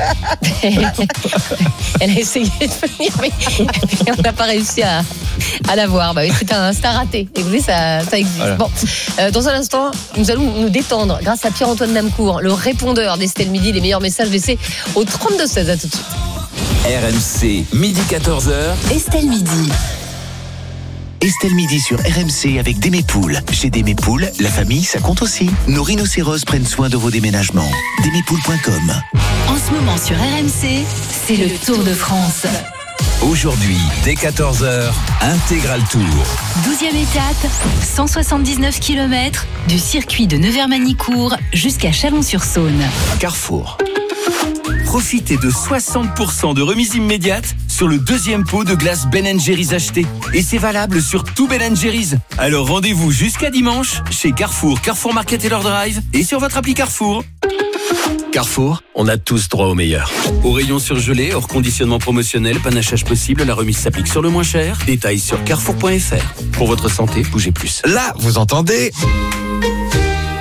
elle a essayé de venir, mais on n'a pas réussi à la voir. C'est un raté. Écoutez, ça existe. Voilà. Bon, dans un instant, nous allons nous détendre grâce à Pierre-Antoine Namcourt, le répondeur d'Estelle Midi. Les meilleurs messages laissés au 32-16. À tout de suite. RMC, midi 14h. Estelle Midi. Estelle Midi sur RMC avec Démépoules. Chez Démépoules, la famille, ça compte aussi. Nos rhinocéros prennent soin de vos déménagements. Démépoules.com. En ce moment sur RMC, c'est le Tour de France. Aujourd'hui, dès 14h, Intégral Tour. 12e étape, 179 km, du circuit de Nevers-Manicourt jusqu'à Chalon-sur-Saône. Carrefour. Profitez de 60% de remise immédiate sur le deuxième pot de glace Ben & Jerry's acheté. Et c'est valable sur tout Ben & Jerry's. Alors rendez-vous jusqu'à dimanche chez Carrefour, Carrefour Market Taylor Drive et sur votre appli Carrefour. Carrefour, on a tous droit au meilleur. Au rayon surgelé, hors conditionnement promotionnel, panachage possible, la remise s'applique sur le moins cher. Détails sur carrefour.fr. Pour votre santé, bougez plus. Là, vous entendez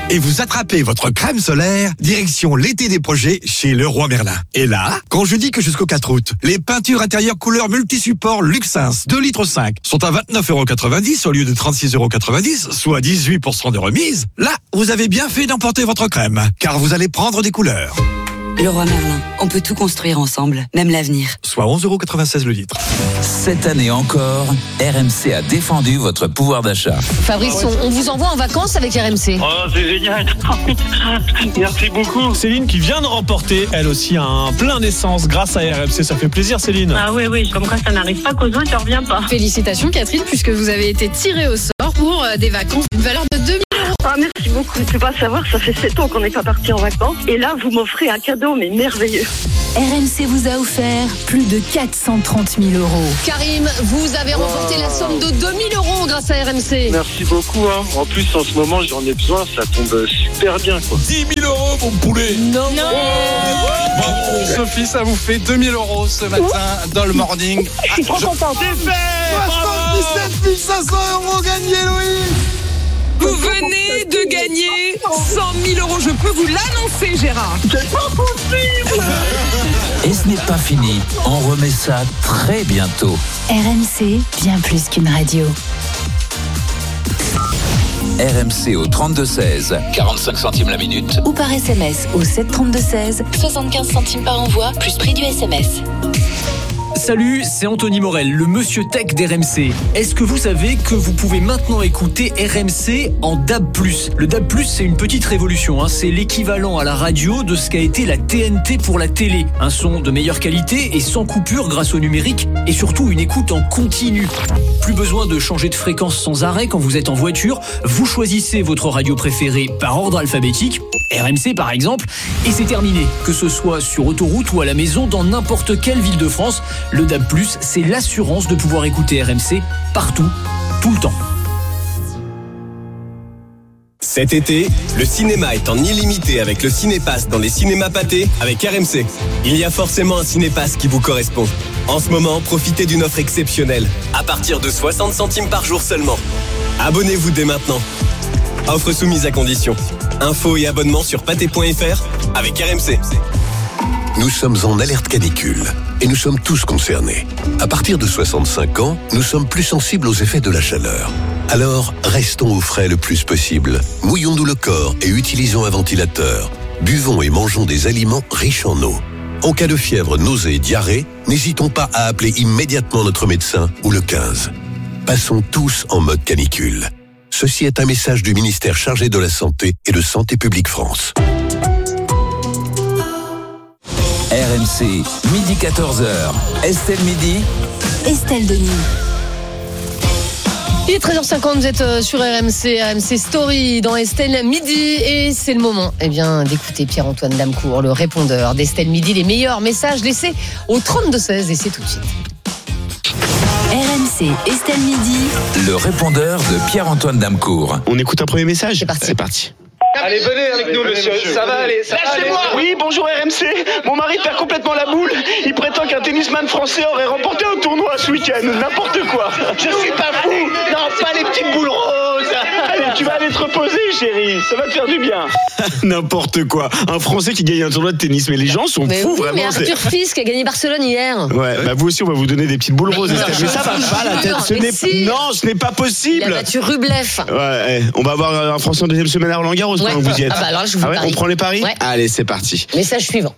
et vous attrapez votre crème solaire, direction l'été des projets chez Leroy Merlin. Et là, quand je dis que jusqu'au 4 août, les peintures intérieures couleur multi-support Luxins 2,5 litres sont à 29,90 € au lieu de 36,90 €, soit 18% de remise, là, vous avez bien fait d'emporter votre crème, car vous allez prendre des couleurs. Leroy Merlin, on peut tout construire ensemble, même l'avenir. Soit 11,96 € le litre. Cette année encore, RMC a défendu votre pouvoir d'achat. Fabrice, on vous envoie en vacances avec RMC. Oh, c'est génial. Merci beaucoup. Céline qui vient de remporter, elle aussi, un plein d'essence grâce à RMC. Ça fait plaisir, Céline. Ah oui, comme quoi ça n'arrive pas qu'aux autres, ça revient pas. Félicitations, Catherine, puisque vous avez été tirée au sort pour des vacances d'une valeur de 2 000 €. Ah, merci beaucoup. Tu vas savoir, ça fait 7 ans qu'on n'est pas parti en vacances. Et là, vous m'offrez un cadeau, mais merveilleux. RMC vous a offert plus de 430 000 €. Karim, vous avez remporté la somme de 2 000 € grâce à RMC. Merci beaucoup. En plus, en ce moment, j'en ai besoin. Ça tombe super bien, quoi. 10 000 €, mon poulet. Non. Bravo, Sophie, ça vous fait 2 000 € ce matin dans le morning. Je suis trop content. C'est fait. 77 500 € gagnés, Louis. Vous venez de gagner 100 000 €. Je peux vous l'annoncer, Gérard. C'est pas possible. Et ce n'est pas fini, on remet ça très bientôt. RMC, bien plus qu'une radio. RMC au 32-16, 45 centimes la minute. Ou par SMS au 732-16, 75 centimes par envoi, plus prix du SMS. Salut, c'est Anthony Morel, le monsieur tech d'RMC. Est-ce que vous savez que vous pouvez maintenant écouter RMC en DAB+. Le DAB+, c'est une petite révolution, hein. C'est l'équivalent à la radio de ce qu'a été la TNT pour la télé. Un son de meilleure qualité et sans coupure grâce au numérique et surtout une écoute en continu. Plus besoin de changer de fréquence sans arrêt quand vous êtes en voiture. Vous choisissez votre radio préférée par ordre alphabétique. RMC par exemple, et c'est terminé. Que ce soit sur autoroute ou à la maison, dans n'importe quelle ville de France, le DAB+, c'est l'assurance de pouvoir écouter RMC partout, tout le temps. Cet été, le cinéma est en illimité avec le Cinépass dans les cinémas pâtés avec RMC. Il y a forcément un Cinépass qui vous correspond. En ce moment, profitez d'une offre exceptionnelle, à partir de 60 centimes par jour seulement. Abonnez-vous dès maintenant. Offre soumise à condition. Infos et abonnements sur pâté.fr avec RMC. Nous sommes en alerte canicule et nous sommes tous concernés. À partir de 65 ans, nous sommes plus sensibles aux effets de la chaleur. Alors, restons au frais le plus possible. Mouillons-nous le corps et utilisons un ventilateur. Buvons et mangeons des aliments riches en eau. En cas de fièvre, nausées et diarrhée, n'hésitons pas à appeler immédiatement notre médecin ou le 15. Passons tous en mode canicule. Ceci est un message du ministère chargé de la Santé et de Santé publique France. RMC, midi 14h. Estelle Midi. Estelle Denis. Il est 13h50, vous êtes sur RMC Story dans Estelle Midi et c'est le moment d'écouter Pierre-Antoine Damecourt, le répondeur d'Estelle Midi, les meilleurs messages laissés au 32-16 et c'est tout de suite. RMC Estelle Midi. Le répondeur de Pierre-Antoine Damecourt. On écoute un premier message. C'est parti. Allez, venez avec nous, monsieur. Ça va aller. Lâchez-moi. Oui, bonjour RMC. Mon mari perd complètement la boule. Il prétend qu'un tennisman français aurait remporté un tournoi ce week-end. N'importe quoi. Je suis pas fou. Non, pas les petites boules roses. Allez, tu vas aller te reposer, chérie. Ça va te faire du bien. N'importe quoi. Un Français qui gagne un tournoi de tennis. Mais les gens sont fous, vraiment. Mais Arthur Fils qui a gagné Barcelone hier. Ouais, bah vous aussi, on va vous donner des petites boules roses. Mais ça va pas, la tête. Non, ce n'est pas possible. Il a battu Rublev. Ouais, on va avoir un Français en deuxième semaine à Roland-Garros. Ouais. Vous y êtes. Ah bah alors là, je vous parie. On prend les paris. Ouais. Allez, c'est parti. Message suivant.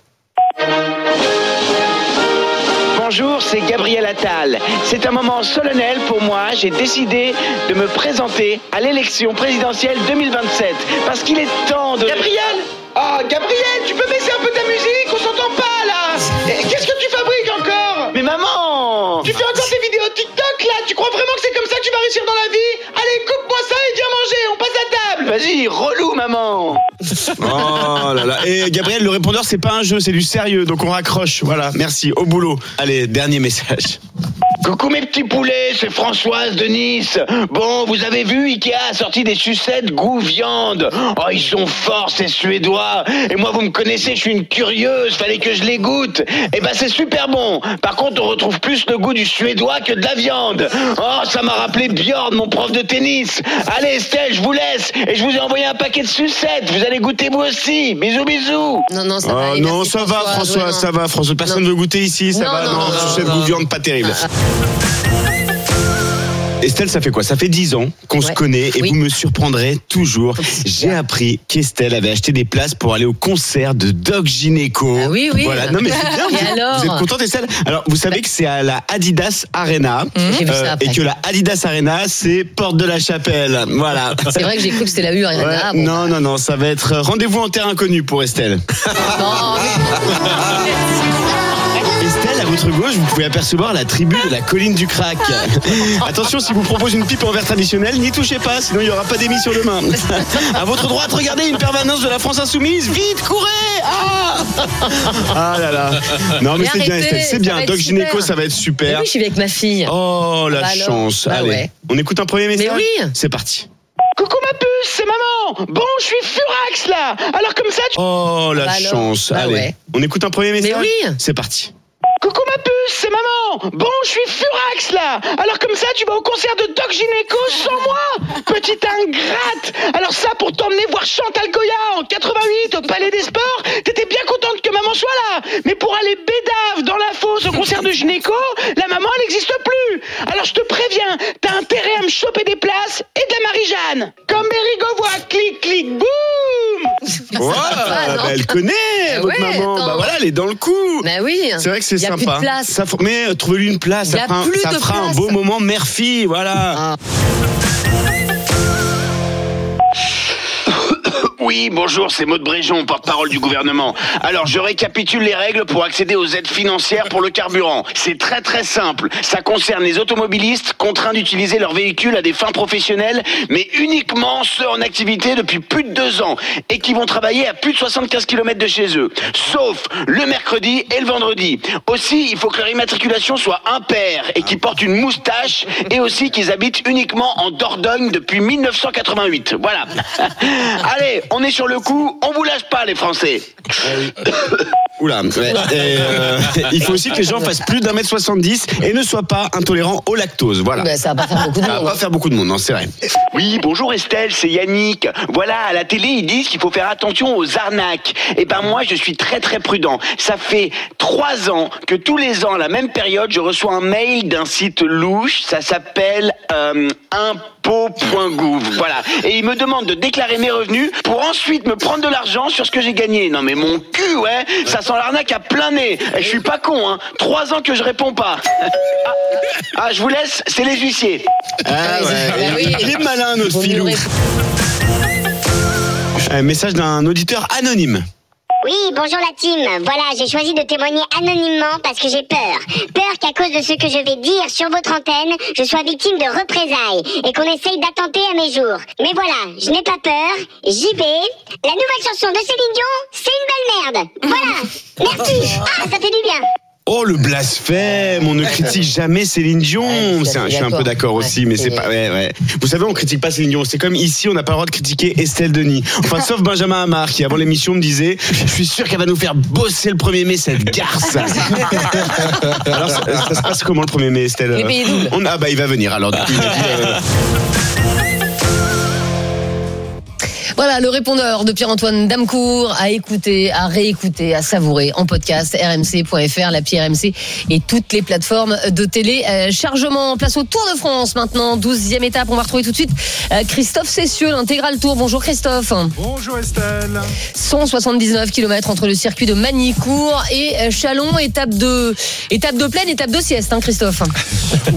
Bonjour, c'est Gabriel Attal. C'est un moment solennel pour moi. J'ai décidé de me présenter à l'élection présidentielle 2027. Parce qu'il est temps de... Gabriel ? Ah, Gabriel, tu peux baisser un peu ta musique ? On s'entend pas, là. Qu'est-ce que tu fabriques encore ? Mais maman ! Tu fais encore des vidéos TikTok, là ? Tu crois vraiment que c'est comme ça que tu vas réussir dans la vie ? Allez, coupe-moi ça et viens manger, on passe à table. Vas-y, relou, maman. Oh là là. Et Gabriel, le répondeur, c'est pas un jeu, c'est du sérieux. Donc on raccroche. Voilà, merci. Au boulot. Allez, dernier message. Coucou mes petits poulets, c'est Françoise de Nice. Bon, vous avez vu, Ikea a sorti des sucettes goût viande. Oh, ils sont forts ces Suédois. Et moi, vous me connaissez, je suis une curieuse, fallait que je les goûte. Eh ben, c'est super bon. Par contre, on retrouve plus le goût du suédois que de la viande. Oh, ça m'a rappelé Bjorn, mon prof de tennis. Allez Estelle, je vous laisse. Et je vous ai envoyé un paquet de sucettes. Vous allez goûter vous aussi. Bisous, bisous. Non, ça va. Non, ça va François, ça va François. Personne ne veut goûter ici, ça va. Non, sucettes goût viande, pas terrible. Estelle, ça fait quoi? Ça fait 10 ans qu'on se connaît et vous me surprendrez toujours. J'ai appris qu'Estelle avait acheté des places pour aller au concert de Doc Gynéco. Ah oui. Voilà. Non mais c'est bien. Vous êtes contente Estelle? Alors vous savez que c'est à la Adidas Arena et que la Adidas Arena c'est Porte de la Chapelle. Voilà. C'est vrai que j'ai cru que c'était la U Arena. Non, ça va être rendez-vous en terre inconnue pour Estelle. Estelle, à votre gauche, vous pouvez apercevoir la tribu de la colline du crack. Attention, si vous propose une pipe en verre traditionnel, n'y touchez pas, sinon il n'y aura pas d'émission demain. À votre droite, regardez une permanence de la France Insoumise. Vite, courez! Ah là là. Non mais c'est bien Estelle, c'est bien. Doc Gynéco, ça va être super. Mais oui, je suis avec ma fille. Oh la chance. Allez, on écoute un premier message. Mais oui. C'est parti. Coucou ma puce, c'est maman. Bon, je suis furax là. Alors comme ça, Oh la chance. Allez, on écoute un premier message. Mais oui. C'est parti. Coucou ma puce, c'est maman. Bon, je suis furax là. Alors comme ça, tu vas au concert de Doc Gynéco sans moi. Petite ingrate. Alors ça, pour t'emmener voir Chantal Goya en 88 au Palais des Sports, t'étais bien contente que maman soit là. Mais pour aller bédave dans la fosse au concert de Gynéco, la maman, elle n'existe plus. Alors je te préviens, t'as intérêt à me choper des places et de la Marie-Jeanne. Comme Mérigo voit, clic, clic, boum. Elle connaît votre maman. Bah voilà, elle est dans le coup. Bah oui. C'est vrai que c'est sympa. Plus de place. Mais trouvez-lui une place. Ça fera un beau moment mère-fille. Voilà. Oui, bonjour, c'est Maud Bréjon, porte-parole du gouvernement. Alors, je récapitule les règles pour accéder aux aides financières pour le carburant. C'est très très simple. Ça concerne les automobilistes contraints d'utiliser leur véhicule à des fins professionnelles, mais uniquement ceux en activité depuis plus de 2 ans et qui vont travailler à plus de 75 km de chez eux. Sauf le mercredi et le vendredi. Aussi, il faut que leur immatriculation soit impaire et qu'ils portent une moustache et aussi qu'ils habitent uniquement en Dordogne depuis 1988. Voilà. Allez, on est sur le coup, on vous lâche pas les Français. Oula, il faut aussi que les gens fassent plus d'1m70 et ne soient pas intolérants au lactose. Voilà. Ben, ça va pas faire beaucoup de monde. Ça va pas faire beaucoup de monde, non, c'est vrai. Oui, bonjour Estelle, c'est Yannick. Voilà, à la télé, ils disent qu'il faut faire attention aux arnaques. Et ben moi, je suis très très prudent. Ça fait 3 ans que tous les ans, à la même période, je reçois un mail d'un site louche. Ça s'appelle impôt.gouv. Voilà. Et il me demande de déclarer mes revenus pour ensuite me prendre de l'argent sur ce que j'ai gagné. Non mais mon cul, ouais, ça sent l'arnaque à plein nez. Et je suis pas con, hein. 3 ans que je réponds pas. Je vous laisse, c'est les huissiers. Il est malin notre filou. Un message d'un auditeur anonyme. Oui, bonjour la team. Voilà, j'ai choisi de témoigner anonymement parce que j'ai peur. Peur qu'à cause de ce que je vais dire sur votre antenne, je sois victime de représailles et qu'on essaye d'attenter à mes jours. Mais voilà, je n'ai pas peur, j'y vais. La nouvelle chanson de Céline Dion, c'est une belle merde. Voilà, merci. Ça fait du bien. Oh le blasphème, on ne critique jamais Céline Dion. Je suis un peu d'accord aussi, mais c'est pas. Ouais. Vous savez, on critique pas Céline Dion. C'est comme ici, on n'a pas le droit de critiquer Estelle Denis. Enfin, sauf Benjamin Hamar qui avant l'émission me disait, je suis sûr qu'elle va nous faire bosser le 1er mai cette garce. Alors ça se passe comment le 1er mai, Estelle? Il va venir. Alors du coup, il a dit. Voilà, le répondeur de Pierre-Antoine Damecourt à écouter, à réécouter, à savourer en podcast rmc.fr, l'appli RMC et toutes les plateformes de téléchargement. Place au Tour de France maintenant, 12e étape. On va retrouver tout de suite Christophe Cessieux, l'intégral Tour. Bonjour Christophe. Bonjour Estelle. 179 km entre le circuit de Magny-Cours et Châlons, étape de plaine, étape de sieste, hein, Christophe.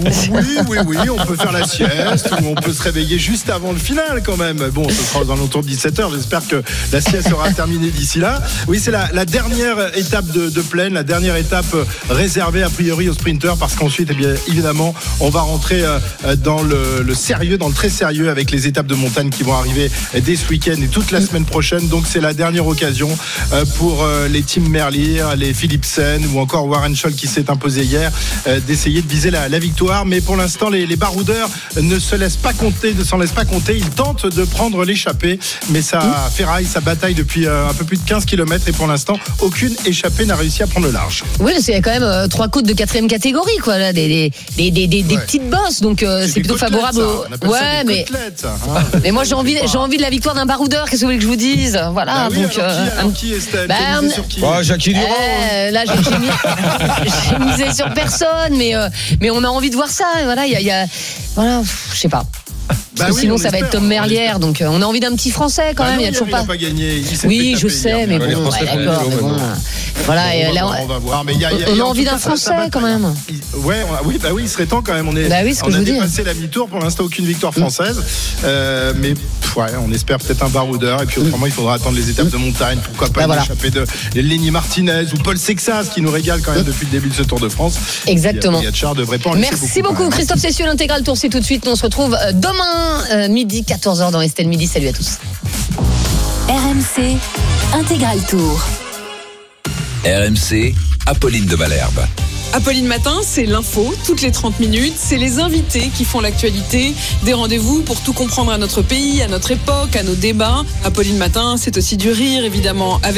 Oui, on peut faire la sieste ou on peut se réveiller juste avant le final quand même. Bon, ce sera aux alentours de 17h. J'espère que la sieste sera terminée d'ici là. Oui, c'est la dernière étape de plaine, la dernière étape réservée a priori aux sprinters, parce qu'ensuite, eh bien, évidemment, on va rentrer dans le sérieux, dans le très sérieux, avec les étapes de montagne qui vont arriver dès ce week-end et toute la semaine prochaine. Donc c'est la dernière occasion pour les teams Merlier, les Philipsen ou encore Warren Scholl qui s'est imposé hier, d'essayer de viser la victoire. Mais pour l'instant, les baroudeurs ne s'en laissent pas compter. Ils tentent de prendre l'échappée, mais ça ferraille, ça bataille depuis un peu plus de 15 km et pour l'instant, aucune échappée n'a réussi à prendre le large. Oui, c'est quand même 3 côtes de 4e catégorie, quoi, là, des petites bosses, donc c'est plutôt favorable aux... Ouais, mais moi j'ai envie de la victoire d'un baroudeur, qu'est-ce que vous voulez que je vous dise? Voilà, donc qui Estelle, sur qui? Jackie Durand. Là j'ai misé sur personne, mais on a envie de voir ça. Voilà, il y a voilà, je sais pas. Sinon ça va être Tom Merlier, donc on a envie d'un petit Français quand même. Il y a toujours pas gagné. Oui, je sais, mais bon, d'accord. Voilà, on va voir. Mais on a envie d'un Français quand même. Oui, il serait temps quand même. On a dépassé la mi-tour. Pour l'instant, aucune victoire française. Mais on espère peut-être un baroudeur. Et puis autrement, il faudra attendre les étapes de montagne. Pourquoi pas une échappée de Lenny Martinez ou Paul Sexas, qui nous régale quand même depuis le début de ce Tour de France. Exactement. devrait pas en laisser Merci beaucoup, Christophe Cessieux. L'intégral Tour, c'est tout de suite. On se retrouve demain, midi, 14h dans Estelle Midi. Salut à tous. RMC Intégral Tour. RMC, Apolline de Malherbe. Apolline Matin, c'est l'info, toutes les 30 minutes. C'est les invités qui font l'actualité. Des rendez-vous pour tout comprendre à notre pays, à notre époque, à nos débats. Apolline Matin, c'est aussi du rire, évidemment.